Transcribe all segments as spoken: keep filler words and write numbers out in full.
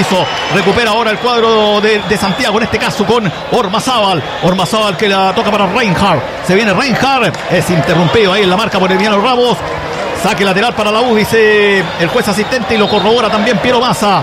piso. Recupera ahora el cuadro de, de Santiago, en este caso con Ormazábal. Ormazábal que la toca para Reinhardt. Se viene Reinhardt. Es interrumpido ahí en la marca por Emiliano Ramos. Saque lateral para la U, dice el juez asistente, y lo corrobora también Piero Massa.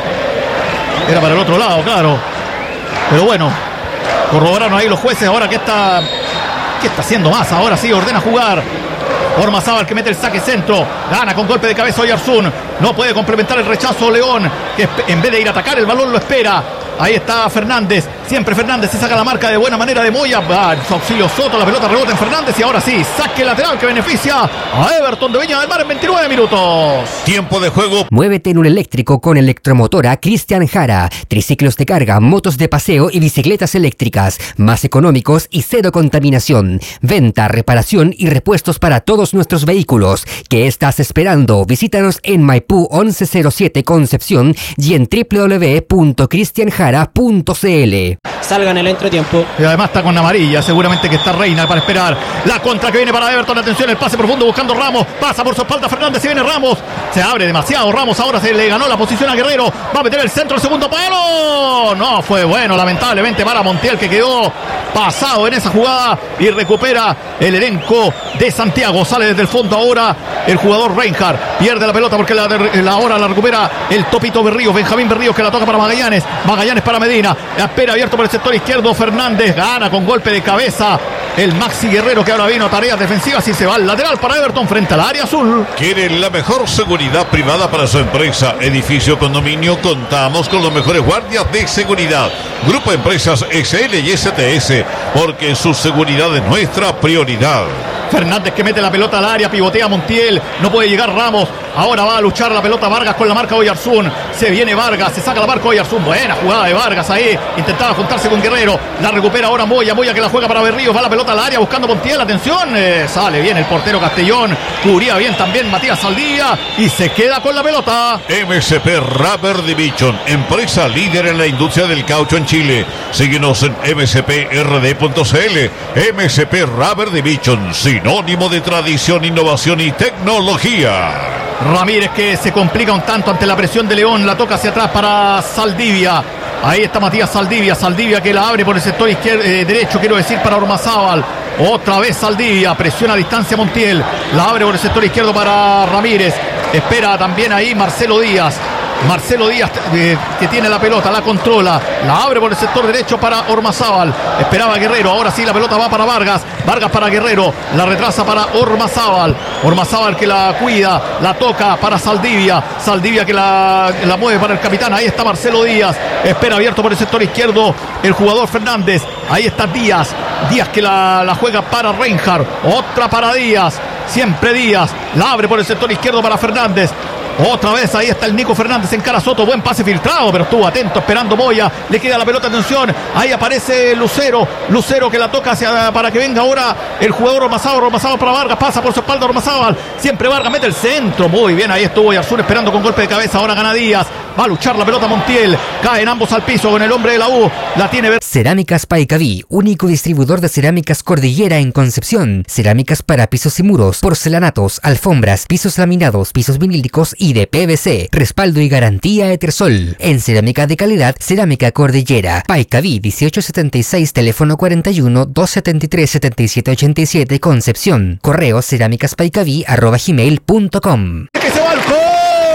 Era para el otro lado, claro. Pero bueno, corroboraron ahí los jueces. Ahora que está, ¿qué está haciendo Massa? Ahora sí, ordena jugar. Ormazábal que mete el saque centro. Gana con golpe de cabeza Oyarzún. No puede complementar el rechazo León, que en vez de ir a atacar el balón lo espera. Ahí está Fernández. Siempre Fernández se saca la marca de buena manera de Moya. Va en su auxilio Soto. La pelota rebota en Fernández. Y ahora sí, saque lateral que beneficia a Everton de Viña del Mar en veintinueve minutos. Tiempo de juego. Muévete en un eléctrico con Electromotora Cristian Jara. Triciclos de carga, motos de paseo y bicicletas eléctricas. Más económicos y cero contaminación. Venta, reparación y repuestos para todos nuestros vehículos. ¿Qué estás esperando? Visítanos en Maipú once cero siete Concepción y en doble u doble u doble u punto cristian jara punto c l. Salga en el entretiempo. Y además está con amarilla, seguramente que está Reina para esperar. La contra que viene para Everton, atención, el pase profundo buscando Ramos. Pasa por su espalda Fernández y viene Ramos. Se abre demasiado Ramos, ahora se le ganó la posición a Guerrero. Va a meter el centro, el segundo palo. No fue bueno, lamentablemente para Montiel, que quedó pasado en esa jugada. Y recupera el elenco de Santiago. Sale desde el fondo ahora el jugador Reinhardt. Pierde la pelota porque la, la ahora la recupera el Topito Berríos, Benjamín Berríos, que la toca para Magallanes. Magallanes para Medina. Espera abierto por el sector izquierdo. Fernández gana con golpe de cabeza el Maxi Guerrero, que ahora vino a tareas defensivas y se va al lateral para Everton frente al área azul. Quieren la mejor seguridad privada para su empresa, edificio, condominio. Contamos con los mejores guardias de seguridad. Grupo Empresas S L y S T S, porque su seguridad es nuestra prioridad. Fernández que mete la pelota al área, pivotea Montiel, no puede llegar Ramos. Ahora va a luchar la pelota Vargas con la marca Oyarzún. Se viene Vargas, se saca la marca Oyarzún. Buena jugada de Vargas ahí. Intentaba juntarse con Guerrero. La recupera ahora Moya. Moya que la juega para Berríos. Va la pelota al área buscando Montiel. Atención. Eh, sale bien el portero Castellón. Cubría bien también Matías Saldía. Y se queda con la pelota. M S P Rubber Division, empresa líder en la industria del caucho en Chile. Síguenos en m s p r d punto c l. M S P Rubber Division, sinónimo de tradición, innovación y tecnología. Ramírez que se complica un tanto ante la presión de León. La toca hacia atrás para Saldivia. Ahí está Matías Saldivia. Saldivia que la abre por el sector izquierdo, eh, derecho, quiero decir, para Ormazábal. Otra vez Saldivia. Presiona a distancia Montiel. La abre por el sector izquierdo para Ramírez. Espera también ahí Marcelo Díaz. Marcelo Díaz eh, que tiene la pelota, la controla, la abre por el sector derecho para Ormazábal. Esperaba Guerrero, ahora sí la pelota va para Vargas. Vargas para Guerrero, la retrasa para Ormazábal. Ormazábal que la cuida, la toca para Saldivia. Saldivia que la, la mueve para el capitán. Ahí está Marcelo Díaz. Espera abierto por el sector izquierdo el jugador Fernández. Ahí está Díaz. Díaz que la, la juega para Reinhardt. Otra para Díaz. Siempre Díaz. La abre por el sector izquierdo para Fernández. Otra vez ahí está el Nico Fernández en cara a Soto. Buen pase filtrado, pero estuvo atento esperando Moya. Le queda la pelota, atención. Ahí aparece Lucero. Lucero que la toca hacia, para que venga ahora el jugador Ormazábal. Ormazábal para Vargas. Pasa por su espalda Ormazábal. Siempre Vargas mete el centro. Muy bien, ahí estuvo Oyarzún esperando con golpe de cabeza. Ahora gana Díaz. Va a luchar la pelota Montiel. Caen ambos al piso con el hombre de la U. La tiene... Cerámicas Paicaví, único distribuidor de cerámicas Cordillera en Concepción. Cerámicas para pisos y muros, porcelanatos, alfombras, pisos laminados, pisos vinílicos y de P V C. Respaldo y garantía Etersol. En cerámica de calidad, Cerámica Cordillera. Paicaví dieciocho setenta y seis, teléfono cuarenta y uno, doscientos setenta y tres, setenta y siete ochenta y siete, Concepción. Correo cerámicaspaicaví arroba gmail punto com. ¡Que se va al córner!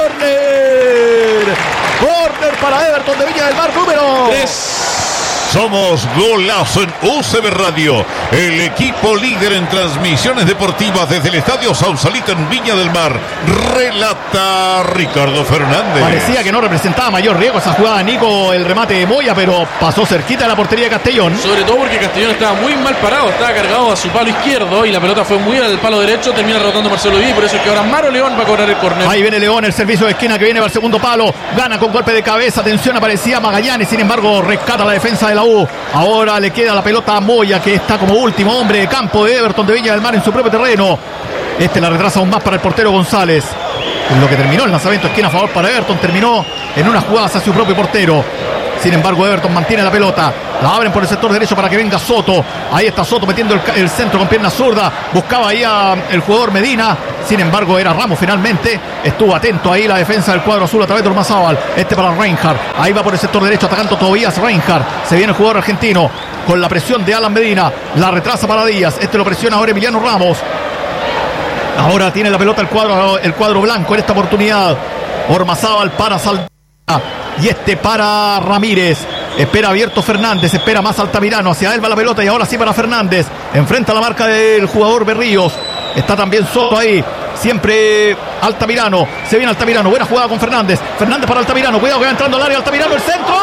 ¡Córner para Everton de Viña del Mar, número tres! Somos Golazo en U C B Radio, el equipo líder en transmisiones deportivas desde el Estadio Sausalito en Viña del Mar. Relata Ricardo Fernández. Parecía que no representaba mayor riesgo esa jugada, Nico, el remate de Moya, pero pasó cerquita de la portería de Castellón. Sobre todo porque Castellón estaba muy mal parado, estaba cargado a su palo izquierdo y la pelota fue muy al palo derecho, termina rotando Marcelo Díaz, por eso es que ahora Maro León va a cobrar el córner. Ahí viene León, el servicio de esquina que viene para el segundo palo, gana con golpe de cabeza, atención, aparecía Magallanes, sin embargo rescata la defensa de la U. Ahora le queda la pelota a Moya, que está como último hombre de campo de Everton de Viña del Mar en su propio terreno. Este la retrasa aún más para el portero González. En lo que terminó el lanzamiento esquina a favor para Everton, terminó en unas jugadas hacia su propio portero. Sin embargo, Everton mantiene la pelota. La abren por el sector derecho para que venga Soto. Ahí está Soto metiendo el, el centro con pierna zurda. Buscaba ahí a el jugador Medina. Sin embargo, era Ramos finalmente. Estuvo atento ahí la defensa del cuadro azul a través de Ormazábal. Este para Reinhardt. Ahí va por el sector derecho atacando Tobías Reinhardt. Se viene el jugador argentino con la presión de Alan Medina. La retrasa para Díaz. Este lo presiona ahora Emiliano Ramos. Ahora tiene la pelota el cuadro, el cuadro blanco en esta oportunidad. Ormazábal para Saldivia. Y este para Ramírez. Espera abierto Fernández, espera más Altamirano. Hacia él va la pelota y ahora sí para Fernández. Enfrenta la marca del jugador Berríos. Está también Soto ahí. Siempre Altamirano. Se viene Altamirano. Buena jugada con Fernández. Fernández para Altamirano. Cuidado que va entrando al área. Altamirano, el centro.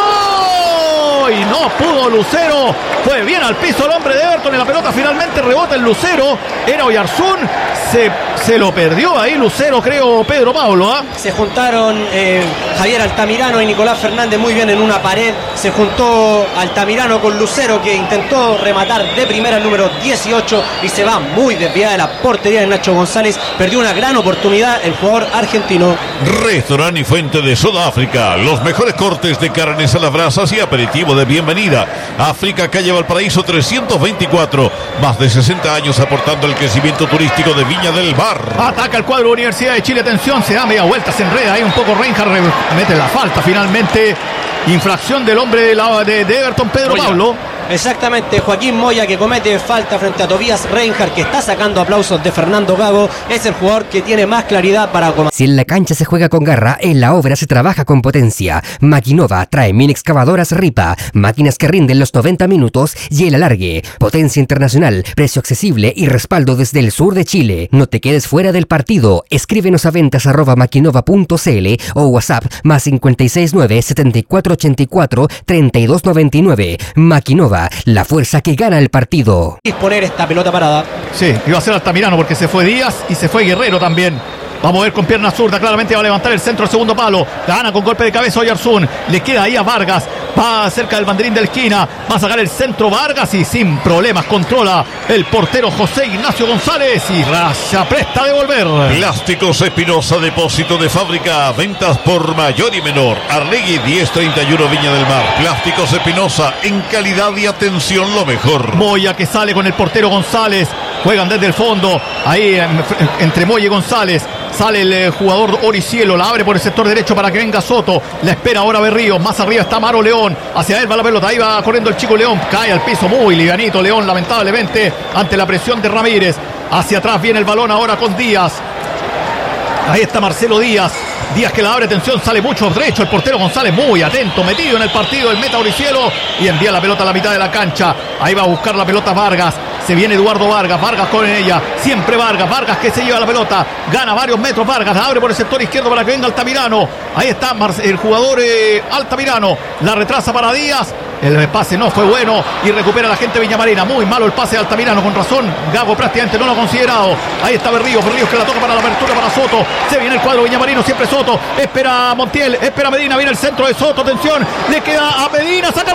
Y no pudo Lucero. Fue bien al piso el hombre de Everton. En la pelota finalmente rebota el Lucero. Era Oyarzún. Se, se lo perdió ahí Lucero, creo, Pedro Pablo. ¿eh? Se juntaron eh, Javier Altamirano y Nicolás Fernández muy bien en una pared. Se juntó Altamirano con Lucero, que intentó rematar de primera el número dieciocho y se va muy desviada de la portería de Nacho González. Perdió una gran oportunidad el jugador argentino. Restaurante y Fuente de Sudáfrica. Los mejores cortes de carnes a las brasas y aperitivo de bienvenida. África, calle Valparaíso trescientos veinticuatro. Más de sesenta años aportando al crecimiento turístico de Viña del Mar. Ataca el cuadro Universidad de Chile. Atención, se da media vuelta, se enreda ahí un poco Reinhardt. Mete la falta finalmente. Infracción del hombre de, la, de, de Everton, Pedro Moya. Pablo. Exactamente, Joaquín Moya, que comete falta frente a Tobías Reinhardt, que está sacando aplausos de Fernando Gago. Es el jugador que tiene más claridad para comandar. Si en la cancha se juega con garra, en la obra se trabaja con potencia. Maquinova trae mini excavadoras Ripa, máquinas que rinden los noventa minutos y el alargue. Potencia internacional, precio accesible y respaldo desde el sur de Chile. No te quedes fuera del partido. Escríbenos a ventas arroba maquinova punto cl o WhatsApp más cinco seis nueve, setenta y cuatro ochenta y cuatro, treinta y dos noventa y nueve. Maquinova, la fuerza que gana el partido. Disponer esta pelota parada. Sí, iba a ser Altamirano porque se fue Díaz y se fue Guerrero también. Vamos a ver con pierna zurda, claramente va a levantar el centro al segundo palo. La gana con golpe de cabeza Oyarzún. Le queda ahí a Vargas. Va cerca del banderín de la esquina. Va a sacar el centro Vargas y sin problemas controla el portero José Ignacio González. Y se apresta a devolver. Plásticos Espinosa, depósito de fábrica. Ventas por mayor y menor. Arlegui diez treinta y uno Viña del Mar. Plásticos Espinosa, en calidad y atención lo mejor. Moya que sale con el portero González. Juegan desde el fondo. Ahí entre Moya y González. Sale el eh, jugador Oricielo, la abre por el sector derecho para que venga Soto. La espera ahora Berríos, más arriba está Maro León. Hacia él va la pelota, ahí va corriendo el chico León. Cae al piso muy livianito León, lamentablemente, ante la presión de Ramírez. Hacia atrás viene el balón ahora con Díaz. Ahí está Marcelo Díaz. Díaz que la abre, atención, sale mucho derecho. El portero González muy atento, metido en el partido. El meta Oricielo y envía la pelota a la mitad de la cancha. Ahí va a buscar la pelota Vargas. Se viene Eduardo Vargas, Vargas con ella, siempre Vargas, Vargas que se lleva la pelota, gana varios metros Vargas, la abre por el sector izquierdo para que venga Altamirano. Ahí está el jugador eh, Altamirano, la retrasa para Díaz. El pase no fue bueno y recupera la gente Viñamarina. Muy malo el pase de Altamirano, con razón Gago prácticamente no lo ha considerado. Ahí está Berríos, Berríos que la toca para la apertura para Soto. Se viene el cuadro Viñamarino, siempre Soto. Espera Montiel, espera Medina, viene el centro de Soto, atención. Le queda a Medina, saca el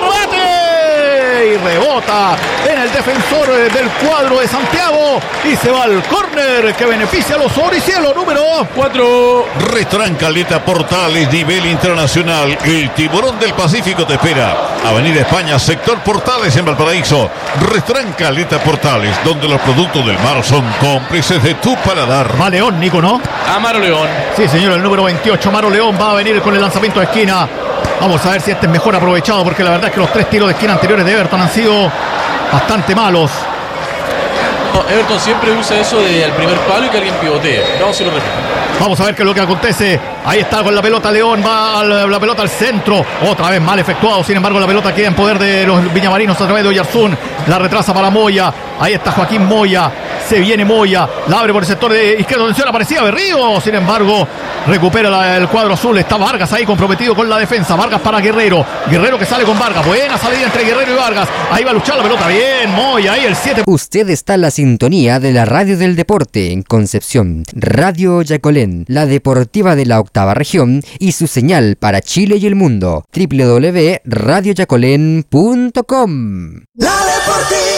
remate y rebota en el defensor del cuadro de Santiago y se va al córner que beneficia a los Oricielo, número cuatro. Restaurant Caleta Portales, nivel internacional. El tiburón del Pacífico te espera. Avenida España, sector Portales en Valparaíso. Restaurant Caleta Portales, donde los productos del mar son cómplices de tu paladar. Va León, Nico, ¿no? Amaro León. Sí, señor, el número veintiocho, Amaro León, va a venir con el lanzamiento de esquina. Vamos a ver si este es mejor aprovechado, porque la verdad es que los tres tiros de esquina anteriores de Everton han sido bastante malos. No, Everton siempre usa eso de al primer palo y que alguien pivotee. Vamos a lo repito. Vamos a ver qué es lo que acontece. Ahí está con la pelota León, va la, la pelota al centro. Otra vez mal efectuado, sin embargo la pelota queda en poder de los viñamarinos a través de Oyarzún. La retrasa para Moya. Ahí está Joaquín Moya. Se viene Moya, la abre por el sector de izquierdo, atención, aparecía Berrío, sin embargo, recupera la, el cuadro azul, está Vargas ahí comprometido con la defensa, Vargas para Guerrero, Guerrero que sale con Vargas, buena salida entre Guerrero y Vargas, ahí va a luchar la pelota, bien, Moya, ahí el siete. Usted está en la sintonía de la Radio del Deporte en Concepción, Radio Yacolén, la deportiva de la octava región y su señal para Chile y el mundo, doble u doble u doble u punto radio yacolén punto com. La deportiva.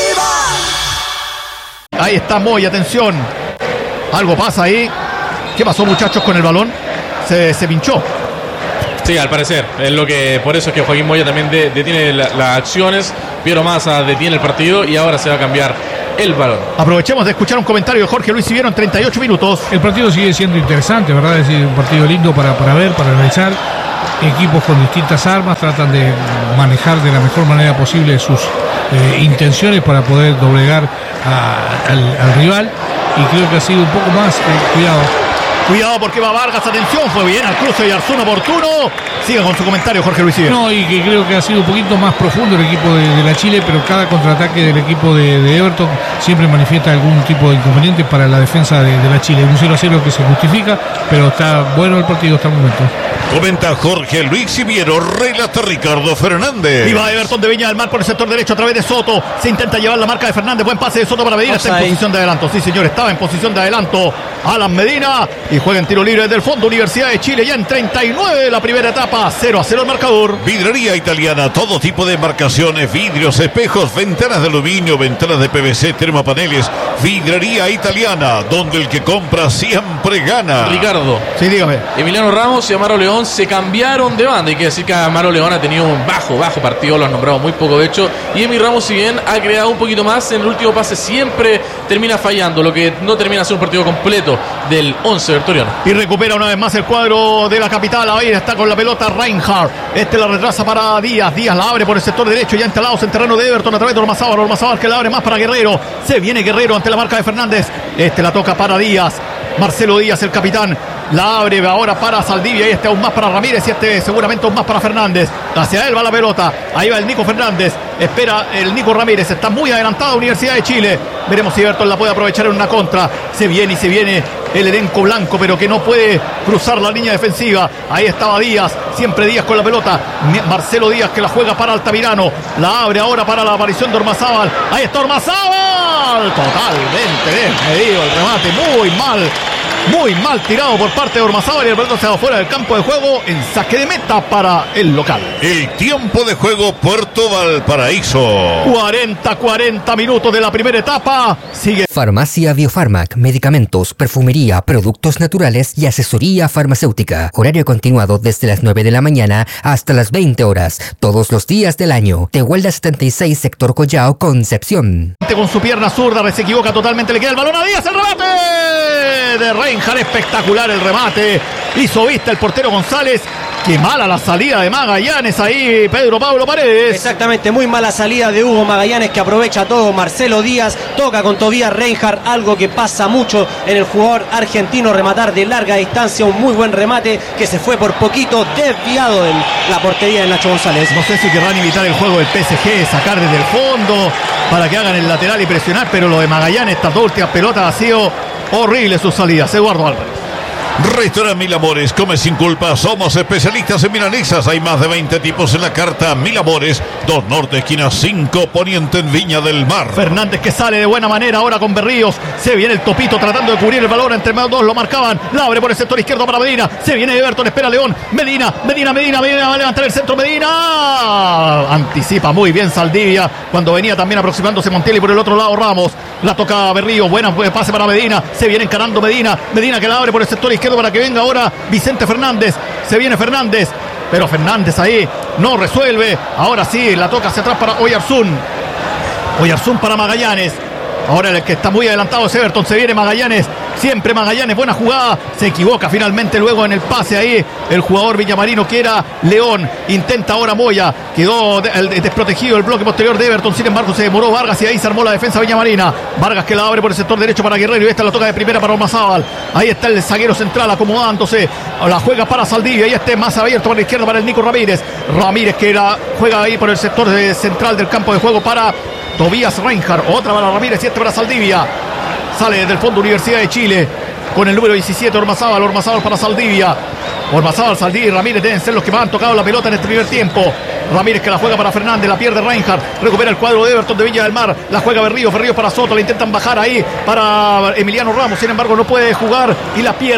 Ahí está Moya, atención. Algo pasa ahí. ¿Qué pasó, muchachos, con el balón? Se, se pinchó. Sí, al parecer. Es lo que, por eso es que Joaquín Moya también de, detiene la, las acciones. Piero Massa detiene el partido y ahora se va a cambiar el balón. Aprovechemos de escuchar un comentario de Jorge Luis Siviero en treinta y ocho minutos. El partido sigue siendo interesante, ¿verdad? Es decir, un partido lindo para, para ver, para analizar. Equipos con distintas armas tratan de manejar de la mejor manera posible sus eh, intenciones para poder doblegar a, al, al rival. Y creo que ha sido un poco más, eh, cuidado. Cuidado porque va Vargas, atención, fue bien al cruce y Arzún oportuno. Siga con su comentario, Jorge Luis Siviero. No, y que creo que ha sido un poquito más profundo el equipo de, de la Chile, pero cada contraataque del equipo de, de Everton siempre manifiesta algún tipo de inconveniente para la defensa de, de la Chile. Un cero a cero que se justifica, pero está bueno el partido hasta el momento. Comenta Jorge Luis Siviero, relata Ricardo Fernández. Y va Everton de Viña del Mar por el sector derecho a través de Soto. Se intenta llevar la marca de Fernández. Buen pase de Soto para Medina. Está en posición de adelanto. Sí, señor, estaba en posición de adelanto Alan Medina. Y juega en tiro libre desde el fondo. Universidad de Chile ya en treinta y nueve de la primera etapa. cero a cero el marcador. Vidrería Italiana, todo tipo de marcaciones, vidrios, espejos, ventanas de aluminio, ventanas de P V C, termopaneles. Vidrería Italiana, donde el que compra siempre gana. Ricardo. Sí, dígame. Emiliano Ramos y Amaro León se cambiaron de banda. Hay que decir que Amaro León ha tenido un bajo, bajo partido, lo han nombrado muy poco de hecho. Y Emi Ramos, si bien ha creado un poquito más, en el último pase siempre termina fallando, lo que no termina de ser un partido completo del once vertoriano. Y recupera una vez más el cuadro de la capital. Ahí está con la pelota Reinhardt. Este la retrasa para Díaz. Díaz la abre por el sector derecho, ya instalados en terreno de Everton a través de Ormazábal. Ormazábal que la abre más para Guerrero. Se viene Guerrero ante la marca de Fernández. Este la toca para Díaz. Marcelo Díaz, el capitán, la abre ahora para Saldivia y este aún más para Ramírez y este seguramente aún más para Fernández. Hacia él va la pelota, ahí va el Nico Fernández, espera el Nico Ramírez, está muy adelantada Universidad de Chile. Veremos si Everton la puede aprovechar en una contra. Se viene y se viene el elenco blanco, pero que no puede cruzar la línea defensiva. Ahí estaba Díaz, siempre Díaz con la pelota. Marcelo Díaz que la juega para Altamirano, la abre ahora para la aparición de Ormazábal. Ahí está Ormazábal, totalmente desmedido el remate, muy mal. Muy mal tirado por parte de Ormazábal y el pelota se va fuera del campo de juego en saque de meta para el local. El tiempo de juego Puerto Valparaíso. cuarenta a cuarenta minutos de la primera etapa. Sigue. Farmacia Biofarmac, medicamentos, perfumería, productos naturales y asesoría farmacéutica. Horario continuado desde las nueve de la mañana hasta las veinte horas, todos los días del año. Tehuelda setenta y seis, sector Collao, Concepción. Con su pierna zurda, se equivoca totalmente, le queda el balón a Díaz, el remate de Reinhardt, espectacular el remate, hizo vista el portero González. Qué mala la salida de Magallanes ahí, Pedro Pablo Paredes. Exactamente, muy mala salida de Hugo Magallanes que aprovecha todo. Marcelo Díaz toca con Tobías Reinhardt, algo que pasa mucho en el jugador argentino, rematar de larga distancia, un muy buen remate que se fue por poquito desviado de la portería de Nacho González. No sé si querrán imitar el juego del P S G, sacar desde el fondo para que hagan el lateral y presionar, pero lo de Magallanes, estas dos últimas pelotas, ha sido horrible sus salidas. Eduardo Álvarez. Restaurante Mil Amores, come sin culpa, somos especialistas en milanesas, hay más de veinte tipos en la carta. Mil Amores, dos Norte, esquina cinco Poniente en Viña del Mar. Fernández que sale de buena manera ahora con Berríos, se viene el Topito tratando de cubrir el balón, entre más dos lo marcaban, la abre por el sector izquierdo para Medina, se viene Everton, espera León, Medina, Medina, Medina, Medina, va a levantar el centro, Medina, anticipa muy bien Saldivia, cuando venía también aproximándose Montiel y por el otro lado Ramos, la toca Berríos, buena pase para Medina, se viene encarando Medina, Medina que la abre por el sector izquierdo para que venga ahora Vicente Fernández, se viene Fernández, pero Fernández ahí no resuelve, ahora sí, la toca hacia atrás para Oyarzún, Oyarzún para Magallanes, ahora el que está muy adelantado es Everton, se viene Magallanes, siempre Magallanes, buena jugada, se equivoca finalmente luego en el pase ahí, el jugador villamarino que era León, intenta ahora Moya, quedó de, el, desprotegido el bloque posterior de Everton, sin embargo se demoró Vargas y ahí se armó la defensa villamarina, Vargas que la abre por el sector derecho para Guerrero y esta la toca de primera para Ormazábal, ahí está el zaguero central acomodándose, la juega para Saldivia y este más abierto para la izquierda para el Nico Ramírez, Ramírez que la juega ahí por el sector de, central del campo de juego para Tobías Reinhardt, otra para Ramírez y este para Saldivia. Sale desde el fondo Universidad de Chile con el número diecisiete Ormazábal, Ormazábal para Saldivia. Ormazábal, Saldivia y Ramírez deben ser los que más han tocado la pelota en este primer tiempo. Ramírez que la juega para Fernández, la pierde Reinhardt, recupera el cuadro de Everton de Viña del Mar, la juega Berríos, Berríos para Soto, la intentan bajar ahí para Emiliano Ramos, sin embargo no puede jugar y la pierde.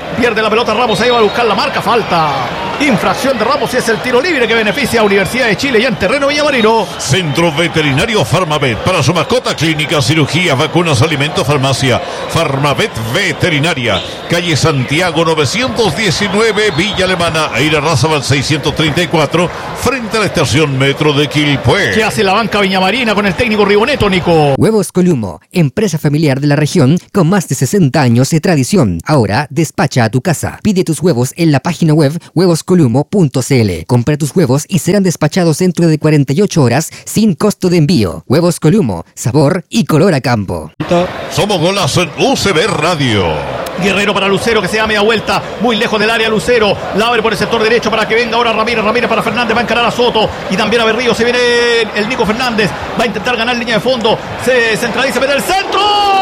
Pierde la pelota Ramos, ahí va a buscar la marca, falta. Infracción de Ramos y es el tiro libre que beneficia a Universidad de Chile ya en terreno Villamarino. Centro Veterinario Farmavet. Para su mascota, clínica, cirugía, vacunas, alimentos, farmacia. Farmavet Veterinaria. Calle Santiago novecientos diecinueve, Villa Alemana, Eira Razabal seiscientos treinta y cuatro, frente a la estación Metro de Quilpué. ¿Qué hace la banca Viñamarina con el técnico Riboneto, Nico? Huevos Columo, empresa familiar de la región con más de sesenta años de tradición. Ahora despacha a tu casa. Pide tus huevos en la página web huevos columo punto c l. Compra tus huevos y serán despachados dentro de cuarenta y ocho horas sin costo de envío. Huevos Columo, sabor y color a campo. Somos Golazo en U C B Radio. Guerrero para Lucero, que se da media vuelta, muy lejos del área Lucero, la abre por el sector derecho para que venga ahora Ramírez, Ramírez para Fernández, va a encarar a Soto y también a Berrío, se viene el Nico Fernández, va a intentar ganar línea de fondo, se centraliza, mete el centro,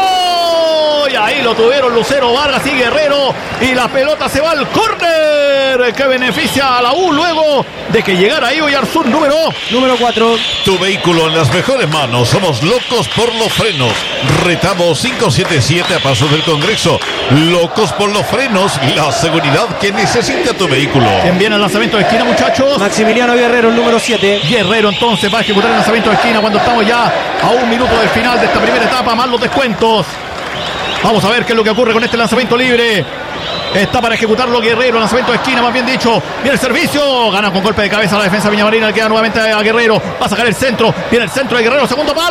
y ahí lo tuvieron Lucero, Vargas y Guerrero, y la pelota se va al córner, que beneficia a la U luego de que llegara ahí Oyarzún, número número cuatro. Tu vehículo en las mejores manos, somos locos por los frenos. Retamos quinientos setenta y siete a Pasos del Congreso. Locos por los frenos, la seguridad que necesita tu vehículo. ¿Quién viene al lanzamiento de esquina, muchachos? Maximiliano Guerrero, el número siete. Guerrero entonces va a ejecutar el lanzamiento de esquina cuando estamos ya a un minuto del final de esta primera etapa, más los descuentos. Vamos a ver qué es lo que ocurre con este lanzamiento libre. Está para ejecutarlo Guerrero, lanzamiento de esquina, más bien dicho. Viene el servicio, gana con golpe de cabeza la defensa Viñamarina, le queda nuevamente a Guerrero. Va a sacar el centro, viene el centro de Guerrero, segundo palo.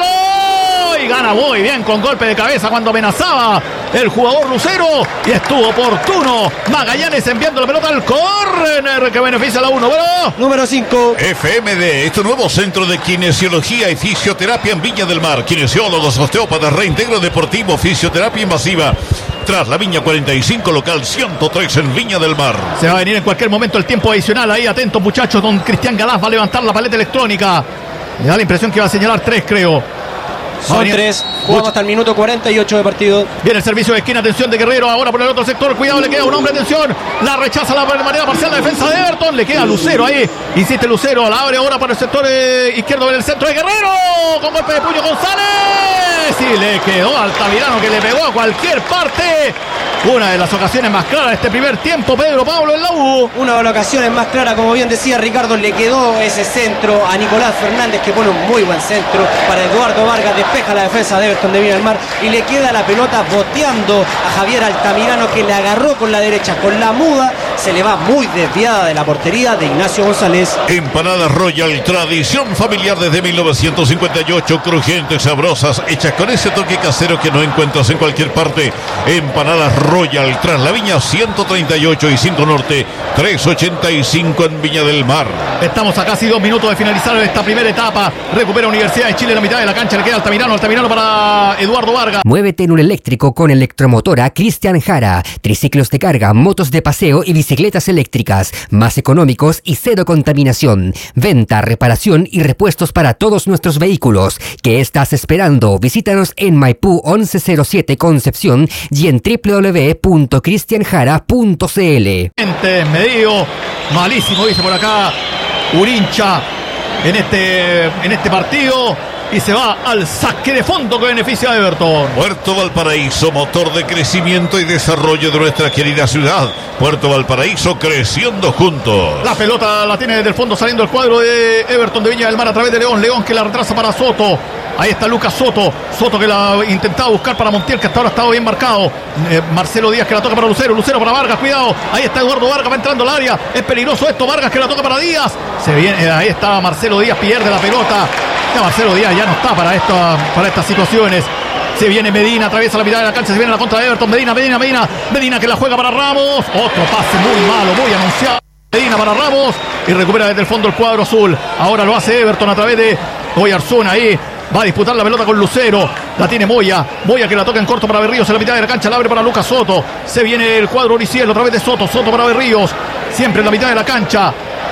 Y gana muy bien con golpe de cabeza cuando amenazaba el jugador Lucero. Y estuvo oportuno Magallanes enviando la pelota al córner que beneficia a la uno. Bueno, número cinco. F M D, este nuevo centro de kinesiología y fisioterapia en Viña del Mar. Kinesiólogos, osteópatas, reintegro deportivo, fisioterapia invasiva. Tras la Viña cuarenta y cinco, local ciento tres en Viña del Mar. Se va a venir en cualquier momento el tiempo adicional. Ahí atentos muchachos, don Cristian Galás va a levantar la paleta electrónica. Me da la impresión que va a señalar tres, creo. Son tres, jugamos hasta el minuto cuarenta y ocho de partido. Viene el servicio de esquina, atención de Guerrero, ahora por el otro sector, cuidado, le queda un hombre, atención, la rechaza la, de manera parcial la defensa de Everton, le queda Lucero ahí, insiste Lucero, la abre ahora para el sector eh, izquierdo del centro de Guerrero, con golpe de puño González, y le quedó al Altamirano que le pegó a cualquier parte. Una de las ocasiones más claras de este primer tiempo, Pedro Pablo en la U. Una de las ocasiones más claras, como bien decía Ricardo, le quedó ese centro a Nicolás Fernández, que pone un muy buen centro para Eduardo Vargas, despeja la defensa de Everton de Viña del Mar y le queda la pelota boteando a Javier Altamirano, que le agarró con la derecha, con la muda, se le va muy desviada de la portería de Ignacio González. Empanadas Royal, tradición familiar desde mil novecientos cincuenta y ocho, crujientes, sabrosas, hechas con ese toque casero que no encuentras en cualquier parte. Empanadas Royal, tras la Viña ciento treinta y ocho y cinco Norte, trescientos ochenta y cinco en Viña del Mar. Estamos a casi dos minutos de finalizar esta primera etapa. Recupera Universidad de Chile en la mitad de la cancha, le queda Altamirano, Altamirano para Eduardo Vargas. Muévete en un eléctrico con Electromotora Cristian Jara. Triciclos de carga, motos de paseo y bicicletas eléctricas, más económicos y cero contaminación. Venta, reparación y repuestos para todos nuestros vehículos. ¿Qué estás esperando? Visítanos en Maipú once cero siete Concepción y en w w w punto cristian jara punto c l. Medio malísimo, dice por acá Urincha en este, en este partido. Y se va al saque de fondo que beneficia a Everton. Puerto Valparaíso, motor de crecimiento y desarrollo de nuestra querida ciudad. Puerto Valparaíso, creciendo juntos. La pelota la tiene desde el fondo saliendo el cuadro de Everton de Viña del Mar a través de León. León que la retrasa para Soto. Ahí está Lucas Soto. Soto que la intentaba buscar para Montiel, que hasta ahora ha estado bien marcado. Eh, Marcelo Díaz que la toca para Lucero. Lucero para Vargas, cuidado. Ahí está Eduardo Vargas, va entrando al área. Es peligroso esto. Vargas que la toca para Díaz. Se viene, eh, ahí está Marcelo Díaz, pierde la pelota. Ya Marcelo Díaz ya no está para, esta, para estas situaciones. Se viene Medina, atraviesa la mitad de la cancha, se viene la contra de Everton. Medina, Medina, Medina. Medina que la juega para Ramos. Otro pase muy malo, muy anunciado. Medina para Ramos y recupera desde el fondo el cuadro azul. Ahora lo hace Everton a través de Oyarzún ahí. Va a disputar la pelota con Lucero. La tiene Moya. Moya que la toca en corto para Berríos en la mitad de la cancha. La abre para Lucas Soto. Se viene el cuadro Oriciel a través de Soto. Soto para Berríos. Siempre en la mitad de la cancha.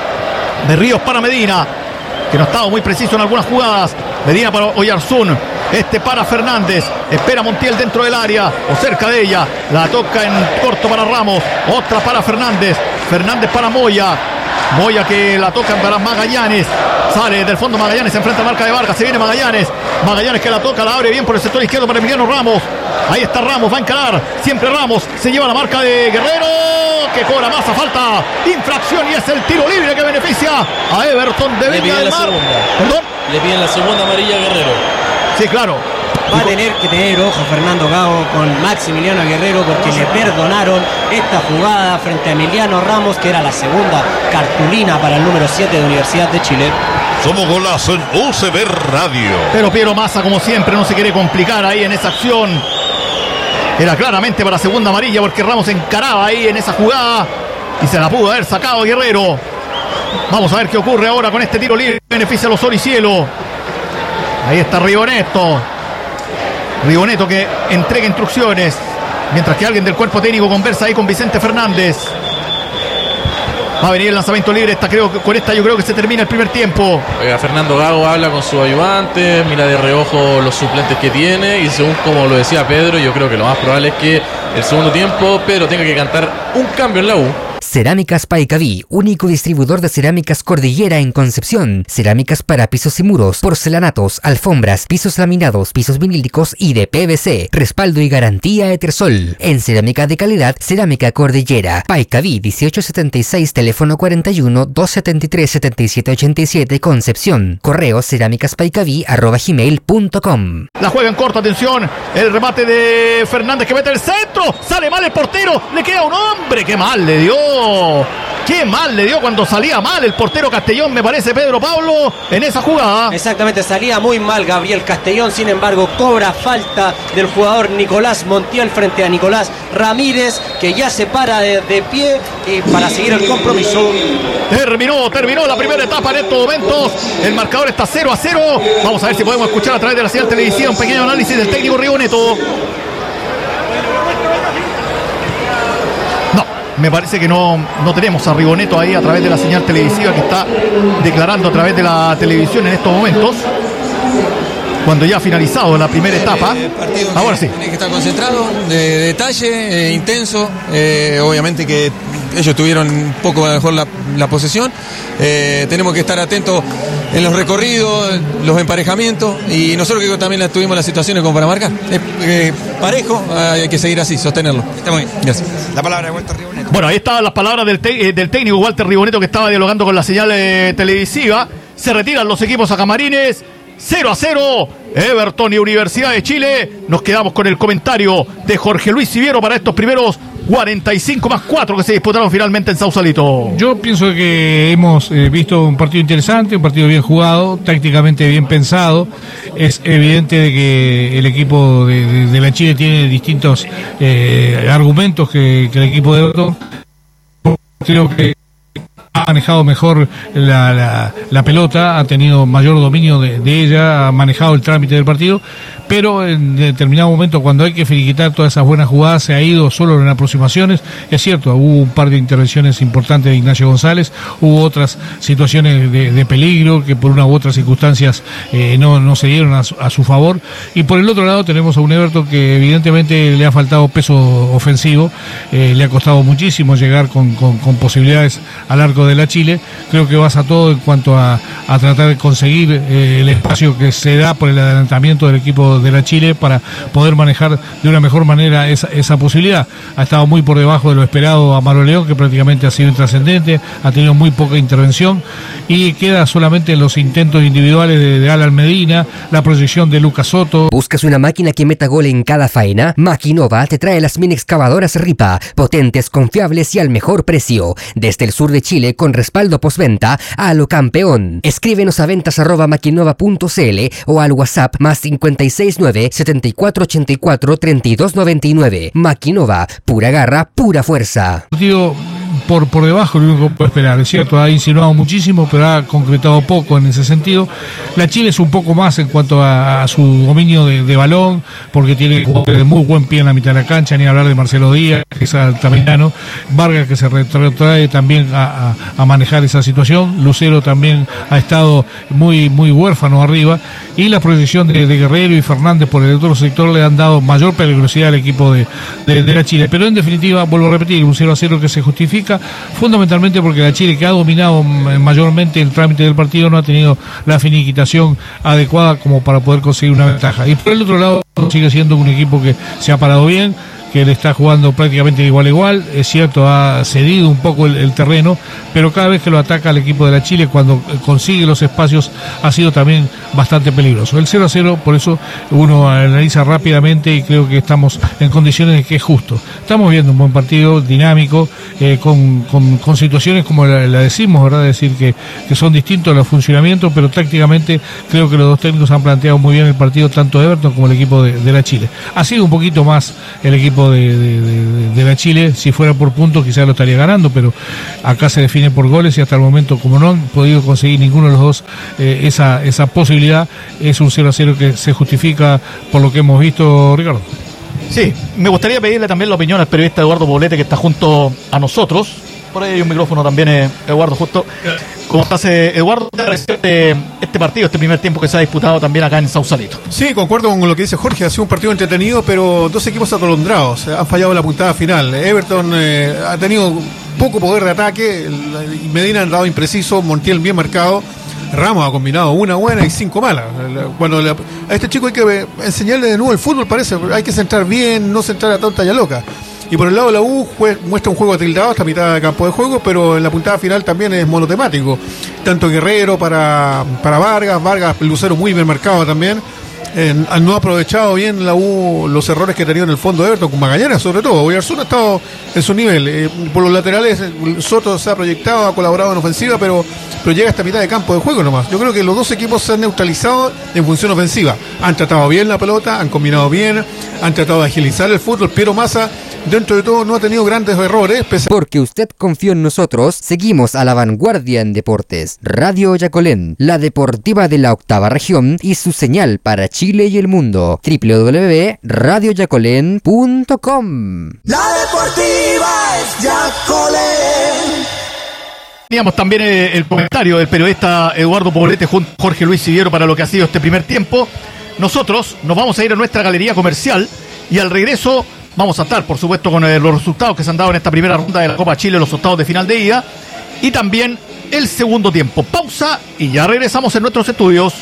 Berríos para Medina, que no ha estado muy preciso en algunas jugadas. Medina para Oyarzún. Este para Fernández. Espera Montiel dentro del área o cerca de ella. La toca en corto para Ramos. Otra para Fernández. Fernández para Moya. Moya que la toca para Magallanes. Sale del fondo Magallanes, se enfrenta a marca de Vargas. Se viene Magallanes. Magallanes que la toca, la abre bien por el sector izquierdo para Emiliano Ramos. Ahí está Ramos, va a encarar. Siempre Ramos se lleva la marca de Guerrero, que cobra más a falta. Infracción y es el tiro libre que beneficia a Everton de Viña del Mar. ¿Perdón? Le piden la segunda amarilla a Guerrero. Sí, claro. Va a tener que tener ojo Fernando Gago con Maximiliano Guerrero, porque le perdonaron esta jugada frente a Emiliano Ramos, que era la segunda cartulina para el número siete de Universidad de Chile. Somos Golazo en U C B Radio. Pero Piero Massa, como siempre, no se quiere complicar ahí en esa acción. Era claramente para segunda amarilla, porque Ramos encaraba ahí en esa jugada y se la pudo haber sacado a Guerrero. Vamos a ver qué ocurre ahora con este tiro libre. Beneficia a los Sol y Cielo. Ahí está Rigoneto. Rigoneto que entrega instrucciones, mientras que alguien del cuerpo técnico conversa ahí con Vicente Fernández. Va a venir el lanzamiento libre. Esta, creo, con esta yo creo que se termina el primer tiempo. Oiga, Fernando Gago habla con su ayudante, mira de reojo los suplentes que tiene, y según como lo decía Pedro, yo creo que lo más probable es que el segundo tiempo Pedro tenga que cantar un cambio en la U. Cerámicas Paicaví, único distribuidor de cerámicas Cordillera en Concepción. Cerámicas para pisos y muros, porcelanatos, alfombras, pisos laminados, pisos vinílicos y de P V C. Respaldo y garantía Etersol. En cerámica de calidad, Cerámica Cordillera. Paicaví dieciocho setenta y seis, teléfono cuarenta y uno, doscientos setenta y tres, setenta y siete ochenta y siete, Concepción. Correo cerámicaspaicaví arroba gmail punto com. La juega en corta, atención. El remate de Fernández que mete el centro. Sale mal el portero. Le queda un hombre. Qué mal le dio. Qué mal le dio cuando salía mal el portero Castellón, me parece, Pedro Pablo, en esa jugada. Exactamente, salía muy mal Gabriel Castellón. Sin embargo, cobra falta del jugador Nicolás Montiel frente a Nicolás Ramírez, que ya se para de, de pie y para seguir el compromiso. Terminó, terminó la primera etapa en estos momentos. El marcador está cero a cero. Vamos a ver si podemos escuchar a través de la señal televisiva un pequeño análisis del técnico Rigoneto. Me parece que no, no tenemos a Rigoneto ahí a través de la señal televisiva, que está declarando a través de la televisión en estos momentos, cuando ya ha finalizado la primera etapa. Eh, Ahora sí. Tiene que estar concentrado, de, de detalle, eh, intenso. Eh, obviamente que ellos tuvieron un poco mejor la, la posesión. Eh, tenemos que estar atentos en los recorridos, los emparejamientos, y nosotros que también tuvimos las situaciones como para marcar. Eh, eh, parejo, hay que seguir así, sostenerlo. Está muy bien. Gracias. La palabra de Walter Rigoneto. Bueno, ahí estaban las palabras del, te del técnico Walter Rigoneto, que estaba dialogando con la señal eh, televisiva. Se retiran los equipos a camarines. cero a cero, Everton y Universidad de Chile. Nos quedamos con el comentario de Jorge Luis Siviero para estos primeros cuarenta y cinco más cuatro que se disputaron finalmente en Sausalito. Yo pienso que hemos eh, visto un partido interesante, un partido bien jugado, tácticamente bien pensado. Es evidente de que el equipo de, de, de la Chile tiene distintos eh, argumentos que, que el equipo de Everton. Creo que ha manejado mejor la, la, la pelota, ha tenido mayor dominio de, de ella, ha manejado el trámite del partido, pero en determinado momento, cuando hay que felicitar todas esas buenas jugadas, se ha ido solo en aproximaciones. Es cierto, hubo un par de intervenciones importantes de Ignacio González, hubo otras situaciones de, de peligro que por una u otras circunstancias eh, no, no se dieron a su, a su favor, y por el otro lado tenemos a un Everton que evidentemente le ha faltado peso ofensivo, eh, le ha costado muchísimo llegar con, con, con posibilidades al arco de la Chile. Creo que basa todo en cuanto a, a tratar de conseguir eh, el espacio que se da por el adelantamiento del equipo de la Chile para poder manejar de una mejor manera esa, esa posibilidad. Ha estado muy por debajo de lo esperado Amaro León, que prácticamente ha sido intrascendente, ha tenido muy poca intervención, y queda solamente los intentos individuales de, de Alan Medina, la proyección de Lucas Soto. ¿Buscas una máquina que meta gol en cada faena? Maquinova te trae las mini excavadoras Ripa, potentes, confiables y al mejor precio. Desde el sur de Chile, con respaldo postventa a lo campeón. Escríbenos a ventas arroba maquinova punto cl o al WhatsApp más cincuenta y seis nueve, setenta y cuatro ochenta y cuatro, treinta y dos noventa y nueve. Maquinova, pura garra, pura fuerza. Partido por, por debajo, lo único que puede esperar, es cierto, ha insinuado muchísimo, pero ha concretado poco en ese sentido. La Chile es un poco más en cuanto a, a su dominio de, de balón, porque tiene de muy buen pie en la mitad de la cancha, ni hablar de Marcelo Díaz, que es altamirano, Vargas, que se retrae también a, a, a manejar esa situación, Lucero también ha estado muy, muy huérfano arriba, y la proyección de, de Guerrero y Fernández por el otro sector le han dado mayor peligrosidad al equipo de, de, de la Chile. Pero en definitiva, vuelvo a repetir, un cero a cero que se justifica, futbolista, fundamentalmente porque la Chile, que ha dominado mayormente el trámite del partido, no ha tenido la finiquitación adecuada como para poder conseguir una ventaja. Y por el otro lado sigue siendo un equipo que se ha parado bien, que le está jugando prácticamente de igual a igual. Es cierto, ha cedido un poco el, el terreno, pero cada vez que lo ataca el equipo de la Chile, cuando consigue los espacios, ha sido también bastante peligroso. El cero a cero, por eso uno analiza rápidamente y creo que estamos en condiciones de que es justo. Estamos viendo un buen partido, dinámico, eh, con, con, con situaciones como la, la decimos, ¿verdad? Es decir, que, que son distintos los funcionamientos, pero tácticamente creo que los dos técnicos han planteado muy bien el partido, tanto Everton como el equipo de, de la Chile. Ha sido un poquito más el equipo De, de, de, de la Chile. Si fuera por puntos quizás lo estaría ganando, pero acá se define por goles y hasta el momento, como no han podido conseguir ninguno de los dos eh, esa, esa posibilidad, es un cero a cero que se justifica por lo que hemos visto, Ricardo. Sí, me gustaría pedirle también la opinión al periodista Eduardo Poblete, que está junto a nosotros. Por ahí hay un micrófono también, eh, Eduardo, justo. ¿Cómo estás, eh, Eduardo? ¿Qué te pareció este, este partido, este primer tiempo que se ha disputado también acá en Sausalito? Sí, concuerdo con lo que dice Jorge. Ha sido un partido entretenido, pero dos equipos atolondrados. Han fallado en la puntada final. Everton eh, ha tenido poco poder de ataque. Medina ha dado impreciso, Montiel bien marcado. Ramos ha combinado una buena y cinco malas. Cuando le, a este chico hay que enseñarle de nuevo el fútbol, parece. Hay que centrar bien, no centrar a tonta y a loca. Y por el lado de la U jue, muestra un juego atildado hasta mitad de campo de juego, pero en la puntada final también es monotemático. Tanto Guerrero para, para Vargas, Vargas, Lucero muy bien marcado también. Eh, no ha aprovechado bien la U los errores que ha tenido en el fondo de Everton, con Magallanes sobre todo. Oyarzún ha estado en su nivel. Eh, por los laterales, Soto se ha proyectado, ha colaborado en ofensiva, pero, pero llega hasta mitad de campo de juego nomás. Yo creo que los dos equipos se han neutralizado en función ofensiva. Han tratado bien la pelota, han combinado bien, han tratado de agilizar el fútbol. Piero Massa, dentro de todo, no ha tenido grandes errores. Pese... Porque usted confió en nosotros, seguimos a la vanguardia en deportes. Radio Yacolén, la deportiva de la octava región y su señal para Chile y el mundo. doble u doble u doble punto radio yacolén punto com. La deportiva es Yacolén. Teníamos también eh, el comentario del periodista Eduardo Poblete junto a Jorge Luis Siviero para lo que ha sido este primer tiempo. Nosotros nos vamos a ir a nuestra galería comercial y al regreso vamos a estar, por supuesto, con eh, los resultados que se han dado en esta primera ronda de la Copa Chile, los octavos de final de ida y también el segundo tiempo. Pausa y ya regresamos en nuestros estudios.